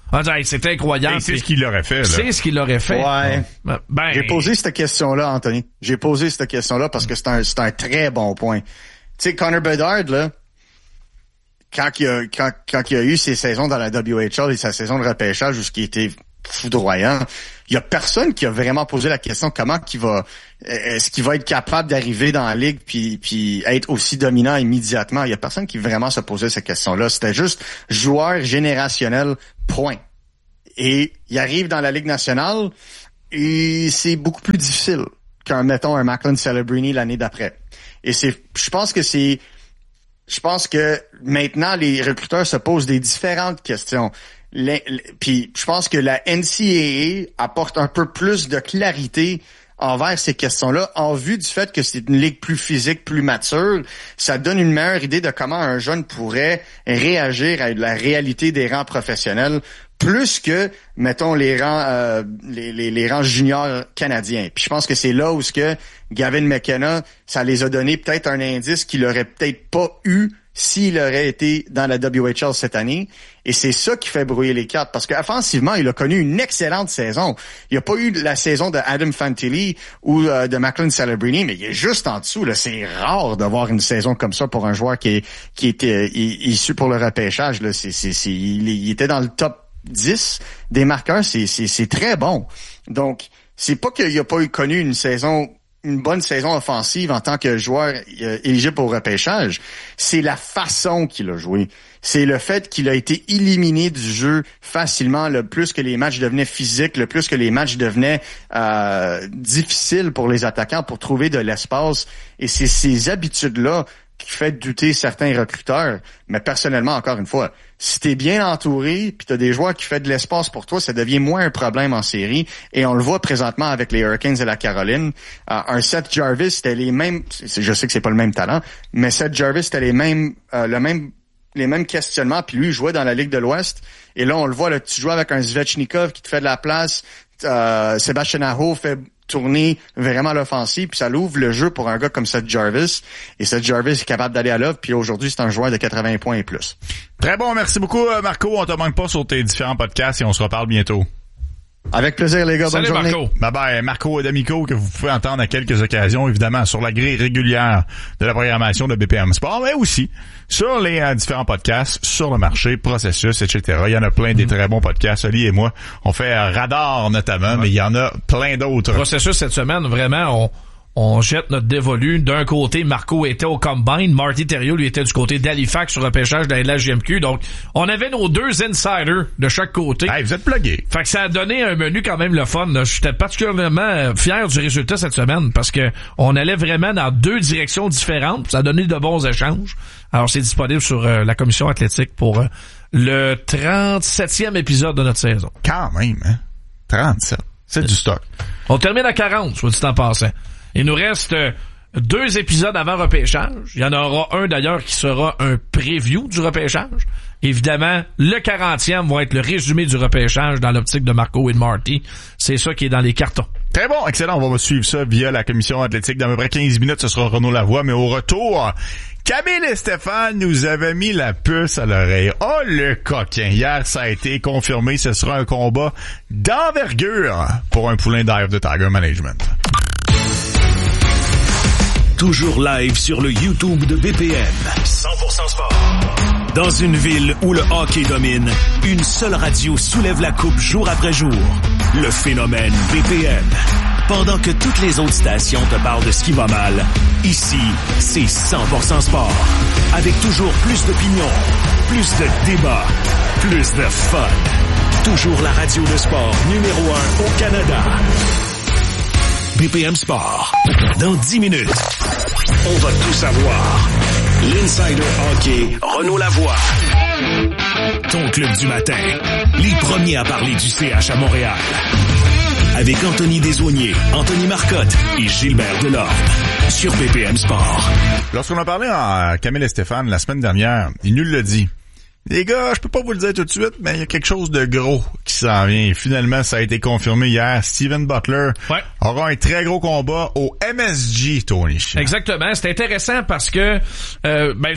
On dit, hey, c'est incroyable. C'est ce qu'il aurait fait, là. C'est ce qu'il aurait fait. Ouais. Ben, J'ai posé cette question-là, Anthony. J'ai posé cette question-là parce que c'est un, c'est un très bon point. Tu sais, Connor Bedard, là, quand il a, quand, quand il a eu ses saisons dans la W H L et sa saison de repêchage où ce qui était foudroyant, il y a personne qui a vraiment posé la question comment qu'il va, est-ce qu'il va être capable d'arriver dans la ligue puis, puis être aussi dominant immédiatement. Il y a personne qui vraiment se posait cette question-là. C'était juste joueur générationnel, point. Et il arrive dans la Ligue nationale et c'est beaucoup plus difficile qu'un, mettons, un Macklin Celebrini l'année d'après. Et c'est, je pense que c'est, je pense que maintenant, les recruteurs se posent des différentes questions. Les, les, puis je pense que la N C A A apporte un peu plus de clarité envers ces questions-là, en vue du fait que c'est une ligue plus physique, plus mature. Ça donne une meilleure idée de comment un jeune pourrait réagir à la réalité des rangs professionnels, plus que, mettons, les rangs euh, les, les, les rangs juniors canadiens. Puis je pense que c'est là où ce que Gavin McKenna, ça les a donné peut-être un indice qu'il aurait peut-être pas eu s'il aurait été dans la W H L cette année. Et c'est ça qui fait brouiller les cartes. Parce qu'offensivement, il a connu une excellente saison. Il n'a pas eu la saison de Adam Fantilli ou euh, de Macklin Celebrini, mais il est juste en dessous. Là. C'est rare d'avoir une saison comme ça pour un joueur qui est qui était issu pour le repêchage. Là. C'est, c'est, c'est, il, il était dans le top dix des marqueurs. C'est, c'est, c'est très bon. Donc, c'est pas qu'il n'a pas eu connu une saison une bonne saison offensive en tant que joueur euh, éligible au repêchage, c'est la façon qu'il a joué. C'est le fait qu'il a été éliminé du jeu facilement, le plus que les matchs devenaient physiques, le plus que les matchs devenaient euh, difficiles pour les attaquants pour trouver de l'espace. Et c'est ces habitudes-là qui fait douter certains recruteurs. Mais personnellement, encore une fois, si t'es bien entouré puis t'as des joueurs qui font de l'espace pour toi, ça devient moins un problème en série. Et on le voit présentement avec les Hurricanes de la Caroline. Euh, un Seth Jarvis, c'était les mêmes, je sais que c'est pas le même talent, mais Seth Jarvis, c'était les mêmes, euh, le même, les mêmes questionnements. Puis lui, il jouait dans la Ligue de l'Ouest. Et là, on le voit, là, tu joues avec un Svechnikov qui te fait de la place. Euh, Sébastien Aho fait tourner vraiment l'offensive, puis ça l'ouvre le jeu pour un gars comme Seth Jarvis. Et Seth Jarvis est capable d'aller à l'œuvre, puis aujourd'hui, c'est un joueur de quatre-vingts points et plus. Très bon, merci beaucoup Marco. On te manque pas sur tes différents podcasts et on se reparle bientôt. Avec plaisir, les gars. Bonne Salut, journée. Marco. Bye bye. Marco D'Amico, que vous pouvez entendre à quelques occasions, évidemment, sur la grille régulière de la programmation de B P M Sport, mais aussi sur les euh, différents podcasts, sur le marché, processus, et cetera. Il y en a plein des très bons podcasts. Oli et moi, on fait euh, Radar notamment, ouais. Mais il y en a plein d'autres. Processus cette semaine, vraiment, on... On jette notre dévolu. D'un côté, Marco était au Combine. Marty Thériault, lui, était du côté d'Halifax sur le repêchage de la G M Q. Donc, on avait nos deux insiders de chaque côté. Hey, vous êtes plugués. Fait que ça a donné un menu quand même le fun. J'étais particulièrement fier du résultat cette semaine parce que on allait vraiment dans deux directions différentes. Ça a donné de bons échanges. Alors, c'est disponible sur euh, la commission athlétique pour euh, le trente-septième épisode de notre saison. Quand même, hein? trente-sept. C'est du stock. On termine à quarante, soit dit en passant. Il nous reste deux épisodes avant repêchage. Il y en aura un d'ailleurs qui sera un preview du repêchage. Évidemment, le quarantième va être le résumé du repêchage dans l'optique de Marco et de Marty. C'est ça qui est dans les cartons. Très bon, excellent. On va suivre ça via la commission athlétique. Dans à peu près quinze minutes, ce sera Renaud Lavoie. Mais au retour, Camille et Stéphane nous avaient mis la puce à l'oreille. Oh, le coquin. Hier, ça a été confirmé. Ce sera un combat d'envergure pour un poulain d'Ive de Tiger Management. Toujours live sur le YouTube de B P M. cent pour cent sport. Dans une ville où le hockey domine, une seule radio soulève la coupe jour après jour. Le phénomène B P M. Pendant que toutes les autres stations te parlent de ce qui va mal, ici, c'est cent pour cent sport. Avec toujours plus d'opinions, plus de débats, plus de fun. Toujours la radio de sport numéro un au Canada. B P M Sport. Dans dix minutes, on va tout savoir. L'Insider Hockey, Renaud Lavoie. Ton club du matin. Les premiers à parler du C H à Montréal. Avec Anthony Desaulniers, Anthony Marcotte et Gilbert Delorme. Sur B P M Sport. Lorsqu'on a parlé à Camille et Stéphane la semaine dernière, il nous l'a dit. Les gars, je peux pas vous le dire tout de suite, mais il y a quelque chose de gros qui s'en vient. Finalement, ça a été confirmé hier. Steven Butler ouais. aura un très gros combat au M S G, Tony. Exactement. C'est intéressant parce que, euh, ben,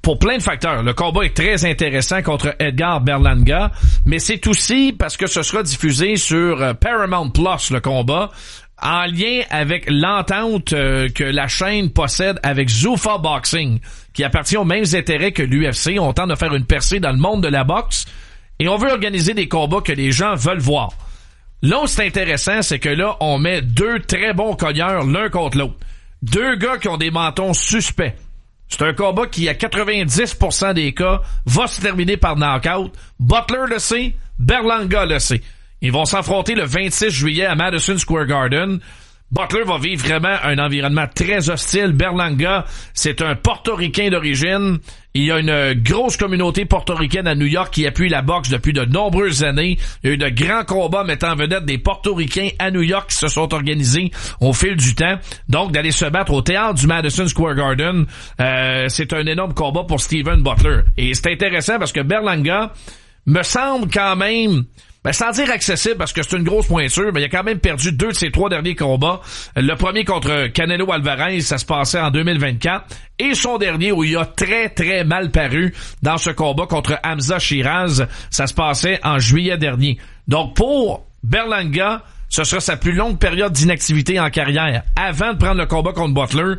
pour plein de facteurs. Le combat est très intéressant contre Edgar Berlanga, mais c'est aussi parce que ce sera diffusé sur Paramount Plus, le combat, en lien avec l'entente euh, que la chaîne possède avec Zuffa Boxing, qui appartient aux mêmes intérêts que l'U F C. On tente de faire une percée dans le monde de la boxe et on veut organiser des combats que les gens veulent voir. Là où c'est intéressant, c'est que là, on met deux très bons cogneurs l'un contre l'autre. Deux gars qui ont des mentons suspects. C'est un combat qui, à quatre-vingt-dix pour cent des cas, va se terminer par knockout. Butler le sait, Berlanga le sait. Ils vont s'affronter le vingt-six juillet à Madison Square Garden. Butler va vivre vraiment un environnement très hostile. Berlanga, c'est un Portoricain d'origine. Il y a une grosse communauté portoricaine à New York qui appuie la boxe depuis de nombreuses années. Il y a eu de grands combats mettant en vedette des Portoricains à New York qui se sont organisés au fil du temps. Donc, d'aller se battre au théâtre du Madison Square Garden, euh, c'est un énorme combat pour Steven Butler. Et c'est intéressant parce que Berlanga me semble quand même... Ben, sans dire accessible, parce que c'est une grosse pointure, mais il a quand même perdu deux de ses trois derniers combats. Le premier contre Canelo Alvarez, ça se passait en deux mille vingt-quatre. Et son dernier, où il a très, très mal paru dans ce combat contre Hamza Shiraz, ça se passait en juillet dernier. Donc, pour Berlanga, ce sera sa plus longue période d'inactivité en carrière. Avant de prendre le combat contre Butler,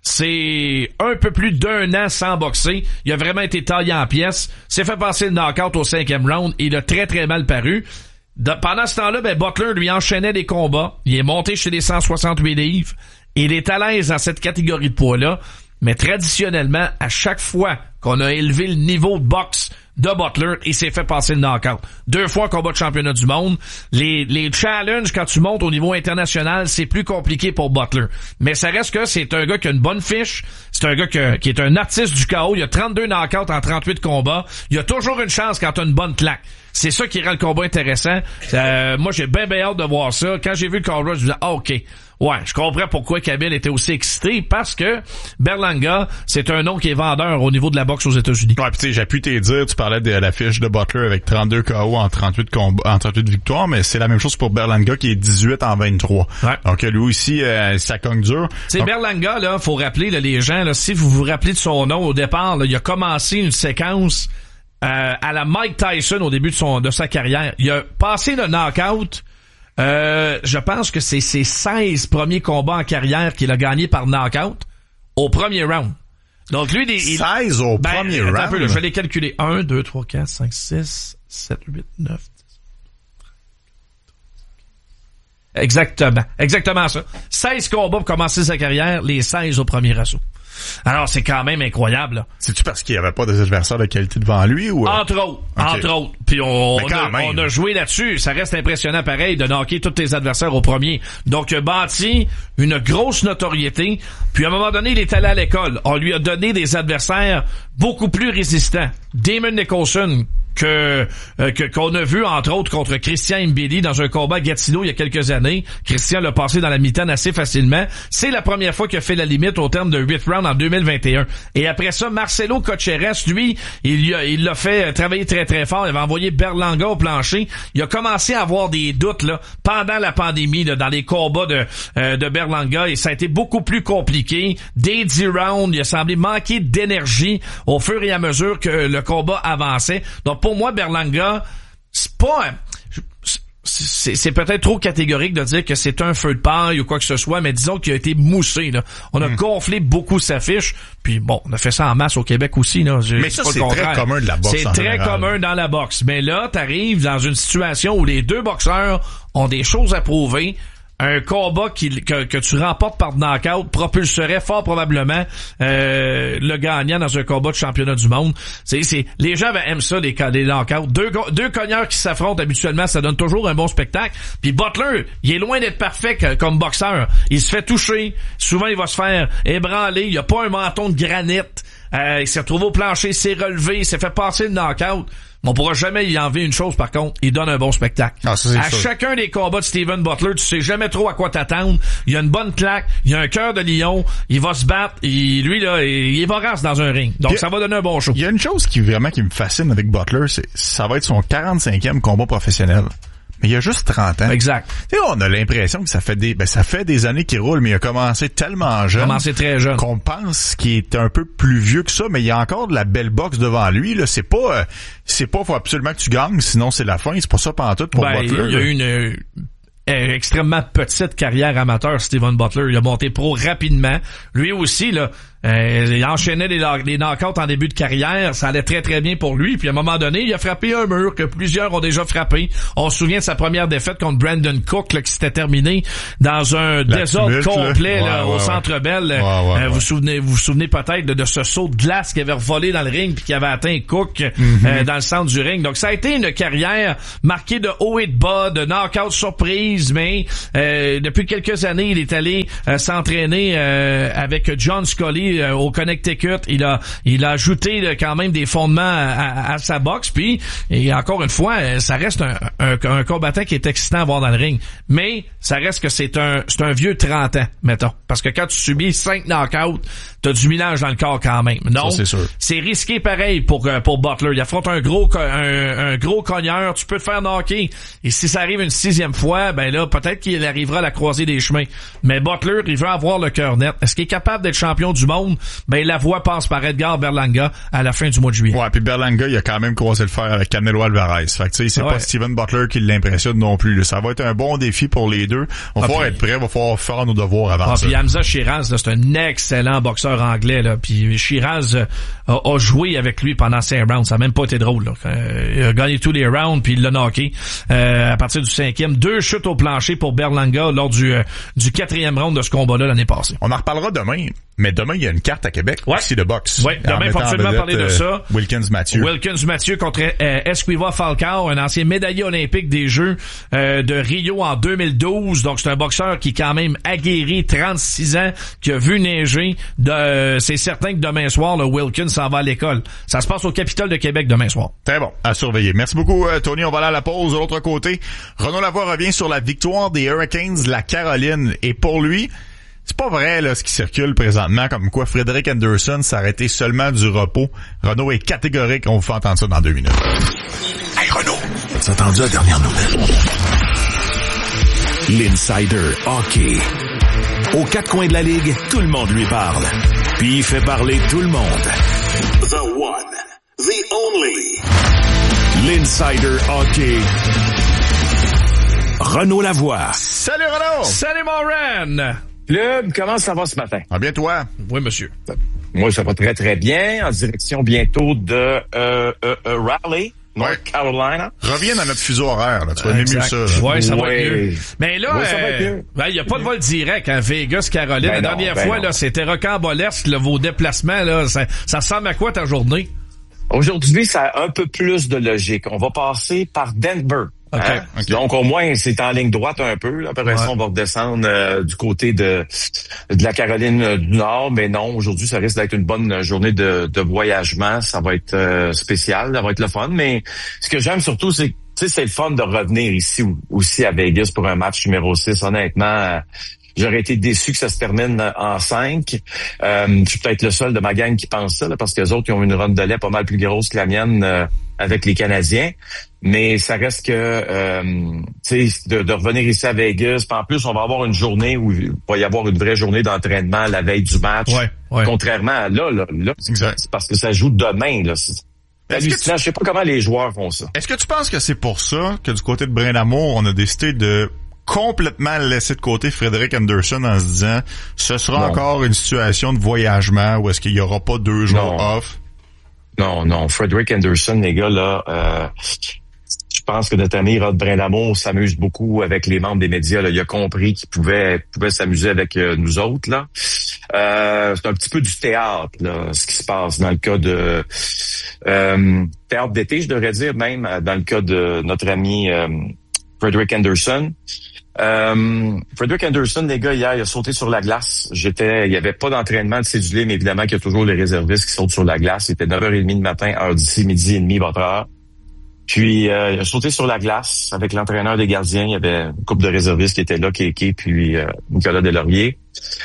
c'est un peu plus d'un an sans boxer. Il a vraiment été taillé en pièces. S'est fait passer le knockout au cinquième round. Il a très très mal paru. De, pendant ce temps-là, ben Butler lui enchaînait des combats. Il est monté chez les cent soixante-huit livres. Il est à l'aise dans cette catégorie de poids-là. Mais traditionnellement, à chaque fois qu'on a élevé le niveau de boxe de Butler, il s'est fait passer le knockout. Deux fois combat de championnat du monde. Les, les challenges, quand tu montes au niveau international, c'est plus compliqué pour Butler. Mais ça reste que c'est un gars qui a une bonne fiche. C'est un gars que, qui est un artiste du K O. Il a trente-deux knockouts en trente-huit combats. Il a toujours une chance quand t'as une bonne claque. C'est ça qui rend le combat intéressant. Euh, moi, j'ai bien, bien hâte de voir ça. Quand j'ai vu le combat, je me disais, ah, OK. Ouais, je comprends pourquoi Kamil était aussi excité, parce que Berlanga, c'est un nom qui est vendeur au niveau de la boxe aux États-Unis. Ouais, pis tu sais, j'ai pu te dire, tu parlais de la fiche de Butler avec trente-deux K O en trente-huit combats, en trente-huit victoires, mais c'est la même chose pour Berlanga qui est dix-huit en vingt-trois. Ouais. Donc lui aussi, euh, ça cogne dur. C'est Donc... Berlanga, là, faut rappeler, là, les gens, là, si vous vous rappelez de son nom au départ, là, il a commencé une séquence euh, à la Mike Tyson au début de son de sa carrière. Il a passé le knockout. Euh, je pense que c'est ses seize premiers combats en carrière qu'il a gagné par knockout au premier round. Donc lui, il, seize au ben, premier round. Un peu, là, je vais les calculer. un, deux, trois, quatre, cinq, six, sept, huit, neuf, dix. Exactement. Exactement ça. seize combats pour commencer sa carrière, les seize au premier assaut. Alors, c'est quand même incroyable, là. C'est-tu parce qu'il n'y avait pas des adversaires de qualité devant lui, ou? Entre autres. Okay. Entre autres. Puis on, on, a, on a joué là-dessus. Ça reste impressionnant pareil de knocker tous tes adversaires au premier. Donc, il a bâti une grosse notoriété. Puis à un moment donné, il est allé à l'école. On lui a donné des adversaires beaucoup plus résistants. Damon Nicholson, que, euh, que qu'on a vu entre autres contre Christian Mbili dans un combat à Gatineau il y a quelques années. Christian l'a passé dans la mitaine assez facilement. C'est la première fois qu'il a fait la limite au terme de huit rounds en deux mille vingt et un. Et après ça, Marcelo Cocheres, lui, il a, il l'a fait travailler très très fort. Il avait envoyé Berlanga au plancher. Il a commencé à avoir des doutes là pendant la pandémie là, dans les combats de euh, de Berlanga, et ça a été beaucoup plus compliqué. Des dix rounds, il a semblé manquer d'énergie au fur et à mesure que le combat avançait. Donc pour moi, Berlanga, c'est pas... C'est, c'est peut-être trop catégorique de dire que c'est un feu de paille ou quoi que ce soit, mais disons qu'il a été moussé, là. On a mmh. gonflé beaucoup sa fiche, puis bon, on a fait ça en masse au Québec aussi, là. Mais ça, c'est très commun de la boxe. C'est très général. commun dans la boxe. Mais là, t'arrives dans une situation où les deux boxeurs ont des choses à prouver. Un combat qui, que, que tu remportes par knockout propulserait fort probablement euh, le gagnant dans un combat de championnat du monde. C'est, c'est, les gens aiment ça, les, les knockouts. Deux, deux cogneurs qui s'affrontent habituellement, ça donne toujours un bon spectacle. Puis Butler, il est loin d'être parfait que, comme boxeur. Il se fait toucher. Souvent, il va se faire ébranler. Il a pas un menton de granit. Euh, il s'est retrouvé au plancher, il s'est relevé, il s'est fait passer le knockout. On pourra jamais y enlever une chose, par contre, il donne un bon spectacle. Ah, ça, c'est à sûr. Chacun des combats de Steven Butler, tu sais jamais trop à quoi t'attendre. Il a une bonne claque, il a un cœur de lion, il va se battre, il, lui là, il est vorace dans un ring. Donc, a, ça va donner un bon show. Il y a une chose qui vraiment qui me fascine avec Butler, c'est ça va être son quarante-cinquième combat professionnel. Mais il a juste trente ans. Exact. Tu sais, on a l'impression que ça fait des ben ça fait des années qu'il roule, mais il a commencé tellement jeune. Commencé très jeune. Qu'on pense qu'il est un peu plus vieux que ça, mais il y a encore de la belle boxe devant lui. Là, c'est pas euh, c'est pas faut absolument que tu gagnes, sinon c'est la fin. C'est pas ça pantoute pour ben, Butler. Il y a eu une euh, extrêmement petite carrière amateur, Steven Butler. Il a monté pro rapidement. Lui aussi, là, euh, il enchaînait les, les knockouts en début de carrière. Ça allait très, très bien pour lui. Puis à un moment donné, il a frappé un mur que plusieurs ont déjà frappé. On se souvient de sa première défaite contre Brandon Cook, là, qui s'était terminé dans un La désordre tumulte, complet là. là, Ouais, au ouais, Centre Bell. Ouais, ouais, euh, ouais. Vous souvenez, vous vous souvenez peut-être de, de ce saut de glace qui avait volé dans le ring puis qui avait atteint Cook Mm-hmm. euh, dans le centre du ring. Donc ça a été une carrière marquée de haut et de bas, de knockouts surprises, mais euh, depuis quelques années, il est allé euh, s'entraîner euh, avec John Scully euh, au Connecticut. Il a il a ajouté là, quand même des fondements à, à, à sa boxe. Puis et encore une fois, euh, ça reste un, un, un combattant qui est excitant à voir dans le ring. Mais ça reste que c'est un c'est un vieux trente ans, mettons. Parce que quand tu subis cinq knockouts, t'as du millage dans le corps quand même. Non, c'est sûr. C'est risqué pareil pour euh, pour Butler. Il affronte un gros un, un gros cogneur. Tu peux te faire knocker. Et si ça arrive une sixième fois, ben là peut-être qu'il arrivera à la croisée des chemins. Mais Butler, il veut avoir le cœur net. Est-ce qu'il est capable d'être champion du monde? Ben la voix passe par Edgar Berlanga à la fin du mois de juillet. Ouais, puis Berlanga, il a quand même croisé le fer avec Canelo Alvarez. Fait que tu sais, c'est ouais. pas Steven Butler qui l'impressionne non plus. Là. Ça va être un bon défi pour les deux. On va ah, falloir puis... être prêt, on va falloir faire nos devoirs avant ah, ça. Puis Hamza Shiraz, là, c'est un excellent boxeur anglais. Là. Puis Shiraz euh, a, a joué avec lui pendant cinq rounds. Ça a même pas été drôle. Là. Euh, il a gagné tous les rounds puis il l'a knocké euh, à partir du cinquième. Deux chutes au plancher pour Berlanga lors du euh, du quatrième round de ce combat-là l'année passée. On en reparlera demain. Mais demain, il y a une carte à Québec ouais. aussi de boxe. Oui, demain, il faut absolument parler de ça. Euh, Wilkins Mathieu. Wilkins Mathieu contre euh, Esquiva Falcao, un ancien médaillé olympique des Jeux euh, de Rio en deux mille douze. Donc, c'est un boxeur qui est quand même aguerri, trente-six ans, qui a vu neiger. De, euh, c'est certain que demain soir, le Wilkins s'en va à l'école. Ça se passe au Capitole de Québec demain soir. Très bon, à surveiller. Merci beaucoup, euh, Tony. On va aller à la pause. De l'autre côté, Renaud Lavoie revient sur la victoire des Hurricanes de la Caroline. Et pour lui... C'est pas vrai, là, ce qui circule présentement, comme quoi Frederick Anderson s'arrêtait seulement du repos. Renaud est catégorique, on vous fait entendre ça dans deux minutes. Hey Renaud, t'as entendu la dernière nouvelle? L'Insider Hockey. Aux quatre coins de la Ligue, tout le monde lui parle. Puis il fait parler tout le monde. The one, the only. L'Insider Hockey. Renaud Lavoie. Salut Renaud! Salut mon Ren! Club, comment ça va ce matin? Ah bien toi? Oui, monsieur. Moi, ça va très, très bien. En direction bientôt de euh, euh, euh, Raleigh, North ouais. Carolina. Reviens dans notre fuseau horaire. Là. Tu vas aimer mieux ça. Là. Ouais, ça va ouais. être mieux. Mais là, ouais, ça va être euh, mieux. ben, il n'y a pas de vol direct à Vegas, Caroline. Ben La non, dernière ben fois, non. là, c'était rocambolesque, là, vos déplacements. Là, ça, ça ressemble à quoi ta journée? Aujourd'hui, ça a un peu plus de logique. On va passer par Denver. Okay. Hein? Okay. Donc, au moins, c'est en ligne droite un peu. Là. Après ça, ouais. on va redescendre euh, du côté de de la Caroline euh, du Nord. Mais non, aujourd'hui, ça risque d'être une bonne journée de, de voyagement. Ça va être euh, spécial, ça va être le fun. Mais ce que j'aime surtout, c'est que tu sais, c'est le fun de revenir ici aussi à Vegas pour un match numéro six. Honnêtement, euh, j'aurais été déçu que ça se termine en cinq. Euh, je suis peut-être le seul de ma gang qui pense ça, là, parce que les autres, ils ont une ronde de lait pas mal plus grosse que la mienne euh, avec les Canadiens. Mais ça reste que, euh, tu sais, de, de revenir ici à Vegas. Puis en plus, on va avoir une journée où il va y avoir une vraie journée d'entraînement la veille du match. Ouais, ouais. Contrairement à là, là, là exact. C'est parce que ça joue demain. Là. C'est hallucinant. Tu... Je sais pas comment les joueurs font ça. Est-ce que tu penses que c'est pour ça que du côté de Brindamour, on a décidé de complètement laisser de côté Frederick Anderson en se disant ce sera non. encore une situation de voyagement où est-ce qu'il y aura pas deux jours non. off? Non, non. Frederick Anderson, les gars, là, euh, je pense que notre ami Rod Brindamour s'amuse beaucoup avec les membres des médias. Là. Il a compris qu'il pouvait, pouvait s'amuser avec euh, nous autres. Là. Euh, c'est un petit peu du théâtre, là, ce qui se passe dans le cas de euh, théâtre d'été, je devrais dire même, dans le cas de notre ami euh, Frederick Anderson. Euh, Frederick Anderson, les gars, hier, il a sauté sur la glace. J'étais, il y avait pas d'entraînement de cédulé, mais évidemment qu'il y a toujours les réservistes qui sautent sur la glace. C'était neuf heures trente le matin, heure d'ici, midi et demi, votre heure. Puis, euh, il a sauté sur la glace avec l'entraîneur des gardiens. Il y avait une couple de réservistes qui étaient là, Kéké, puis euh, Nicolas Delaurier.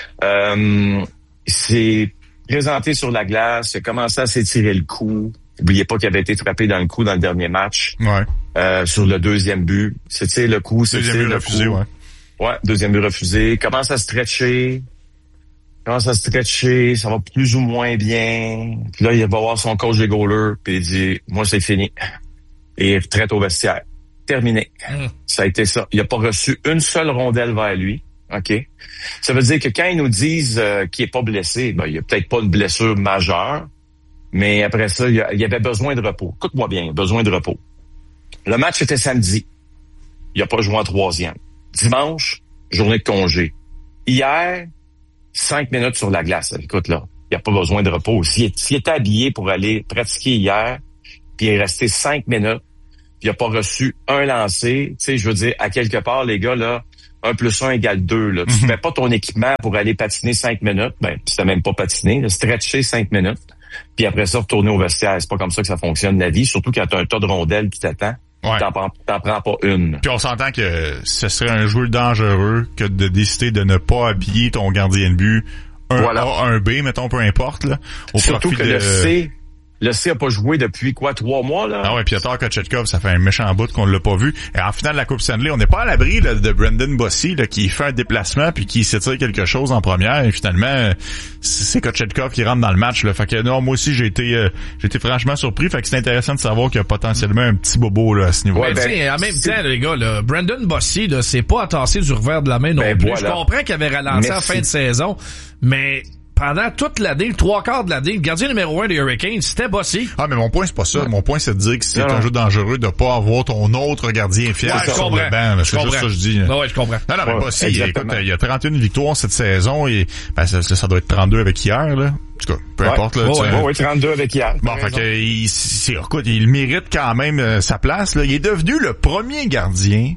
Euh, il s'est présenté sur la glace, il a commencé à s'étirer le cou. N'oubliez pas qu'il avait été frappé dans le cou dans le dernier match. Ouais. euh, sur le deuxième but. C'est le coup, c'est deuxième but le refusé, coup. ouais. Ouais, deuxième but refusé. Commence à stretcher. Commence à stretcher, ça va plus ou moins bien. Puis là, il va voir son coach des goalers, puis il dit, moi, c'est fini. Et il retraite au vestiaire. Terminé. Mm. Ça a été ça. Il n'a pas reçu une seule rondelle vers lui. OK? Ça veut dire que quand ils nous disent euh, qu'il n'est pas blessé, ben, il n'y a peut-être pas de blessure majeure, mais après ça, il y, a, il y avait besoin de repos. Écoute-moi bien, besoin de repos. Le match était samedi. Il n'a pas joué en troisième. Dimanche, journée de congé. Hier, cinq minutes sur la glace. Écoute, là, il n'y a pas besoin de repos. S'il, s'il était habillé pour aller pratiquer hier, puis il est resté cinq minutes, puis il n'a pas reçu un lancer, tu sais, je veux dire, à quelque part, les gars, là, un plus un égale deux, là. Mm-hmm. Tu fais pas ton équipement pour aller patiner cinq minutes, ben, puis t'as même pas patiné, là, stretcher cinq minutes, puis après ça, retourner au vestiaire. C'est pas comme ça que ça fonctionne, la vie, surtout quand t'as un tas de rondelles qui t'attend. Ouais. T'en, prends, t'en prends pas une. Puis on s'entend que ce serait un jeu dangereux que de décider de ne pas habiller ton gardien de but un voilà. A, un B, mettons, peu importe, là. Au surtout que de... le C, le C a pas joué depuis quoi, trois mois, là? Ah ouais, Piotr Kochetkov, ça fait un méchant bout qu'on l'a pas vu. Et en finale de la Coupe Stanley, on n'est pas à l'abri là, de Brendan Bossy, là, qui fait un déplacement puis qui s'étire quelque chose en première. Et finalement, c'est Kochetkov qui rentre dans le match. Là. Fait que non, moi aussi, j'ai été euh, j'ai été franchement surpris. Fait que c'est intéressant de savoir qu'il y a potentiellement un petit bobo là, à ce niveau-là. Ouais, ben, en même c'est... temps, les gars, là, Brendan Bossy, là, c'est pas à tasser du revers de la main non ben, plus. Voilà. Je comprends qu'il avait ralenti en fin de saison, mais... pendant toute l'année, le trois quarts de l'année, le gardien numéro un des Hurricanes, c'était Bossy. Ah, mais mon point, c'est pas ça. Ouais. Mon point, c'est de dire que c'est non, un non. jeu dangereux de pas avoir ton autre gardien fier ouais, sur le banc. C'est juste ça que je dis. Ouais, ouais, je comprends. Non, non, mais ouais, Bossy, écoute, il y a trente et une victoires cette saison et ben, ça, ça doit être trente-deux avec hier, là. En tout cas, peu ouais. importe. Là, ouais, ouais, ouais, trente-deux avec hier. Bon, fait que, il, c'est, écoute, il mérite quand même euh, sa place. Là. Il est devenu le premier gardien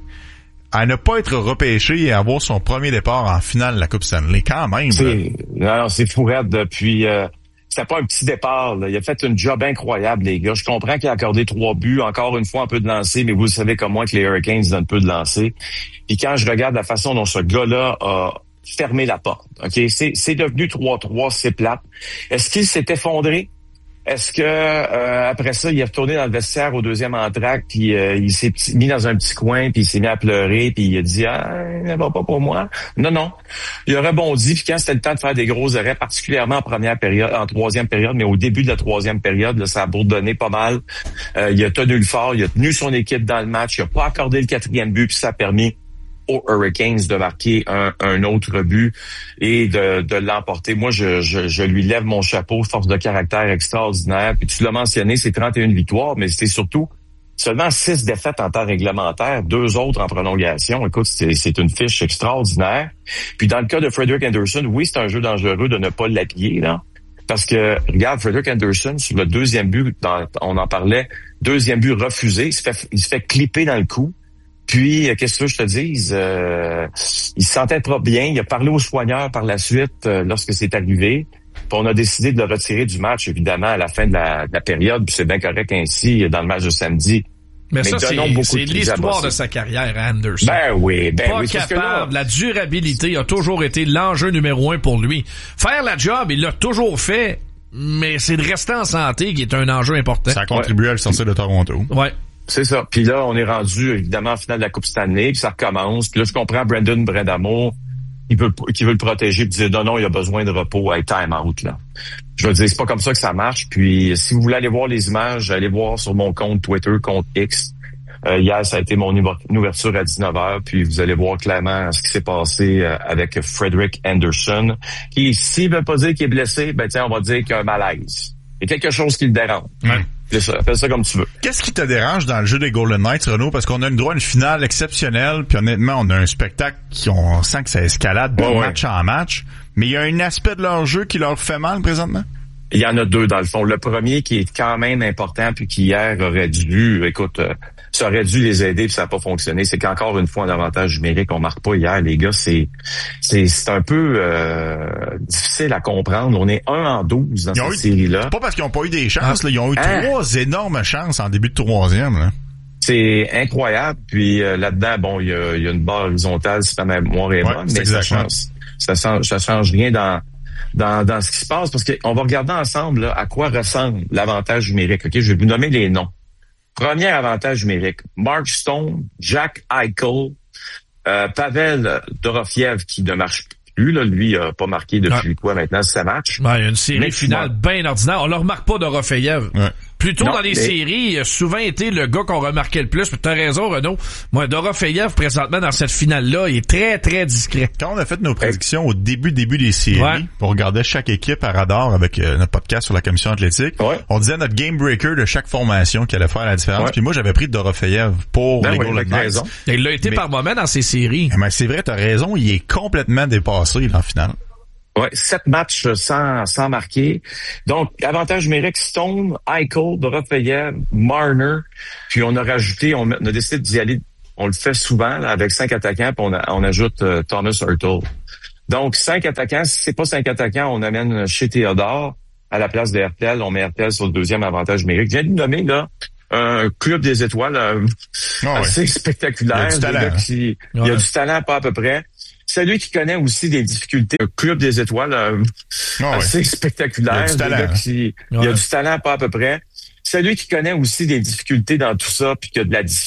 à ne pas être repêché et à avoir son premier départ en finale de la Coupe Stanley, quand même. C'est, non, non, c'est fou raide depuis... Euh, c'était pas un petit départ. Là. Il a fait une job incroyable, les gars. Je comprends qu'il a accordé trois buts, encore une fois un peu de lancer, mais vous savez comme moi que les Hurricanes donnent peu de lancer. Puis quand je regarde la façon dont ce gars-là a fermé la porte, ok, c'est, c'est devenu trois trois, c'est plate. Est-ce qu'il s'est effondré? Est-ce que euh, après ça, il est retourné dans le vestiaire au deuxième entracte, puis euh, il s'est mis dans un petit coin, puis il s'est mis à pleurer, puis il a dit « Ah, ça va pas pour moi. » Non, non. Il a rebondi, puis quand c'était le temps de faire des gros arrêts, particulièrement en première période, en troisième période, mais au début de la troisième période, là, ça a bourdonné pas mal. Euh, il a tenu le fort, il a tenu son équipe dans le match, il a pas accordé le quatrième but, puis ça a permis aux Hurricanes de marquer un, un autre but et de, de l'emporter. Moi, je, je, je lui lève mon chapeau, force de caractère extraordinaire. Puis tu l'as mentionné, c'est trente et une victoires, mais c'est surtout seulement six défaites en temps réglementaire, deux autres en prolongation. Écoute, c'est, c'est une fiche extraordinaire. Puis dans le cas de Frederik Andersen, oui, c'est un jeu dangereux de ne pas l'appuyer, là. Parce que, regarde, Frederik Andersen, sur le deuxième but, dans, on en parlait, deuxième but refusé, il se fait, il se fait clipper dans le cou. Puis, qu'est-ce que je te dise? Euh, il se sentait pas bien. Il a parlé aux soigneurs par la suite euh, lorsque c'est arrivé. Puis on a décidé de le retirer du match, évidemment, à la fin de la, de la période. Puis c'est bien correct ainsi dans le match de samedi. Mais, Mais ça, c'est, c'est de l'histoire de sa carrière, Anderson. Ben oui, ben pas oui. capable. La durabilité a toujours été l'enjeu numéro un pour lui. Faire la job, il l'a toujours fait. Mais c'est de rester en santé qui est un enjeu important. Ça a contribué ouais. à le sortir de Toronto. Ouais. C'est ça. Puis là, on est rendu, évidemment, en finale de la Coupe Stanley, puis ça recommence. Puis là, je comprends Brendan Brindamour, il veut, qui veut le protéger, puis dire non, non, il a besoin de repos, hey, time out, là. Je veux dire, c'est pas comme ça que ça marche. Puis si vous voulez aller voir les images, allez voir sur mon compte Twitter, compte X. Euh, hier, ça a été mon ouverture à dix-neuf heures, puis vous allez voir clairement ce qui s'est passé euh, avec Frederik Andersen, qui, s'il veut pas dire qu'il est blessé, ben tiens, on va dire qu'il y a un malaise. Il y a quelque chose qui le dérange. Ouais. Ça, appelle ça comme tu veux. Qu'est-ce qui te dérange dans le jeu des Golden Knights, Renaud? Parce qu'on a une droit à une finale exceptionnelle, puis honnêtement, on a un spectacle qui on sent que ça escalade de ouais, match ouais. en match. Mais il y a un aspect de leur jeu qui leur fait mal présentement? Il y en a deux dans le fond. Le premier qui est quand même important, puis qui hier aurait dû, écoute, euh, ça aurait dû les aider, puis ça n'a pas fonctionné. C'est qu'encore une fois, un avantage numérique, on marque pas hier, les gars. C'est c'est c'est un peu euh, difficile à comprendre. On est un en douze dans cette eu, série-là. Pas parce qu'ils n'ont pas eu des chances, ah, là. Ils ont eu hein? trois énormes chances en début de troisième, là. C'est incroyable. Puis euh, là-dedans, bon, il y a, y a une barre horizontale, si ma mémoire est bonne, ouais, mais ça change, ça change, ça change rien dans dans dans ce qui se passe, parce qu'on va regarder ensemble là, à quoi ressemble l'avantage numérique. Ok, je vais vous nommer les noms. Premier avantage numérique. Mark Stone, Jack Eichel, euh, Pavel Dorofiev qui ne marche plus, là, lui a pas marqué depuis ouais. quoi maintenant, ça match. Ouais, il y a une série mais finale bien ordinaire. On ne remarque pas Dorofeyev. Ouais. Plutôt non, dans les mais... séries, il a souvent été le gars qu'on remarquait le plus. Mais t'as raison, Renaud. Moi, Dorofeyev, présentement, dans cette finale-là, il est très, très discret. Quand on a fait nos prédictions au début, début des séries, ouais. on regardait chaque équipe à radar avec euh, notre podcast sur la commission athlétique. Ouais. On disait notre game breaker de chaque formation qui allait faire la différence. Ouais. Puis moi, j'avais pris Dorofeyev pour ben les oui, Golden Knights. Il l'a été mais... par moment dans ces séries. Mais c'est vrai, t'as raison. Il est complètement dépassé dans la finale. Ouais, sept matchs sans sans marquer. Donc, avantage numérique, Stone, Eichel, Dorofeyev, Marner. Puis on a rajouté, on a, on a décidé d'y aller, on le fait souvent là, avec cinq attaquants, puis on, a, on ajoute uh, Thomas Hurtle. Donc, cinq attaquants. Si c'est pas cinq attaquants, on amène chez Théodore à la place de Hertel. On met Hertel sur le deuxième avantage numérique. Je viens de nous nommer là un club des étoiles euh, oh, assez ouais. spectaculaire. Il y a du talent. Qui, il y a du talent, pas à peu près. Celui qui connaît aussi des difficultés, le club des étoiles euh, oh, assez ouais. spectaculaire. Il y a du talent. Qui, ouais. Il y a du talent, pas à peu près. Celui qui connaît aussi des difficultés dans tout ça, puis qui a de la difficulté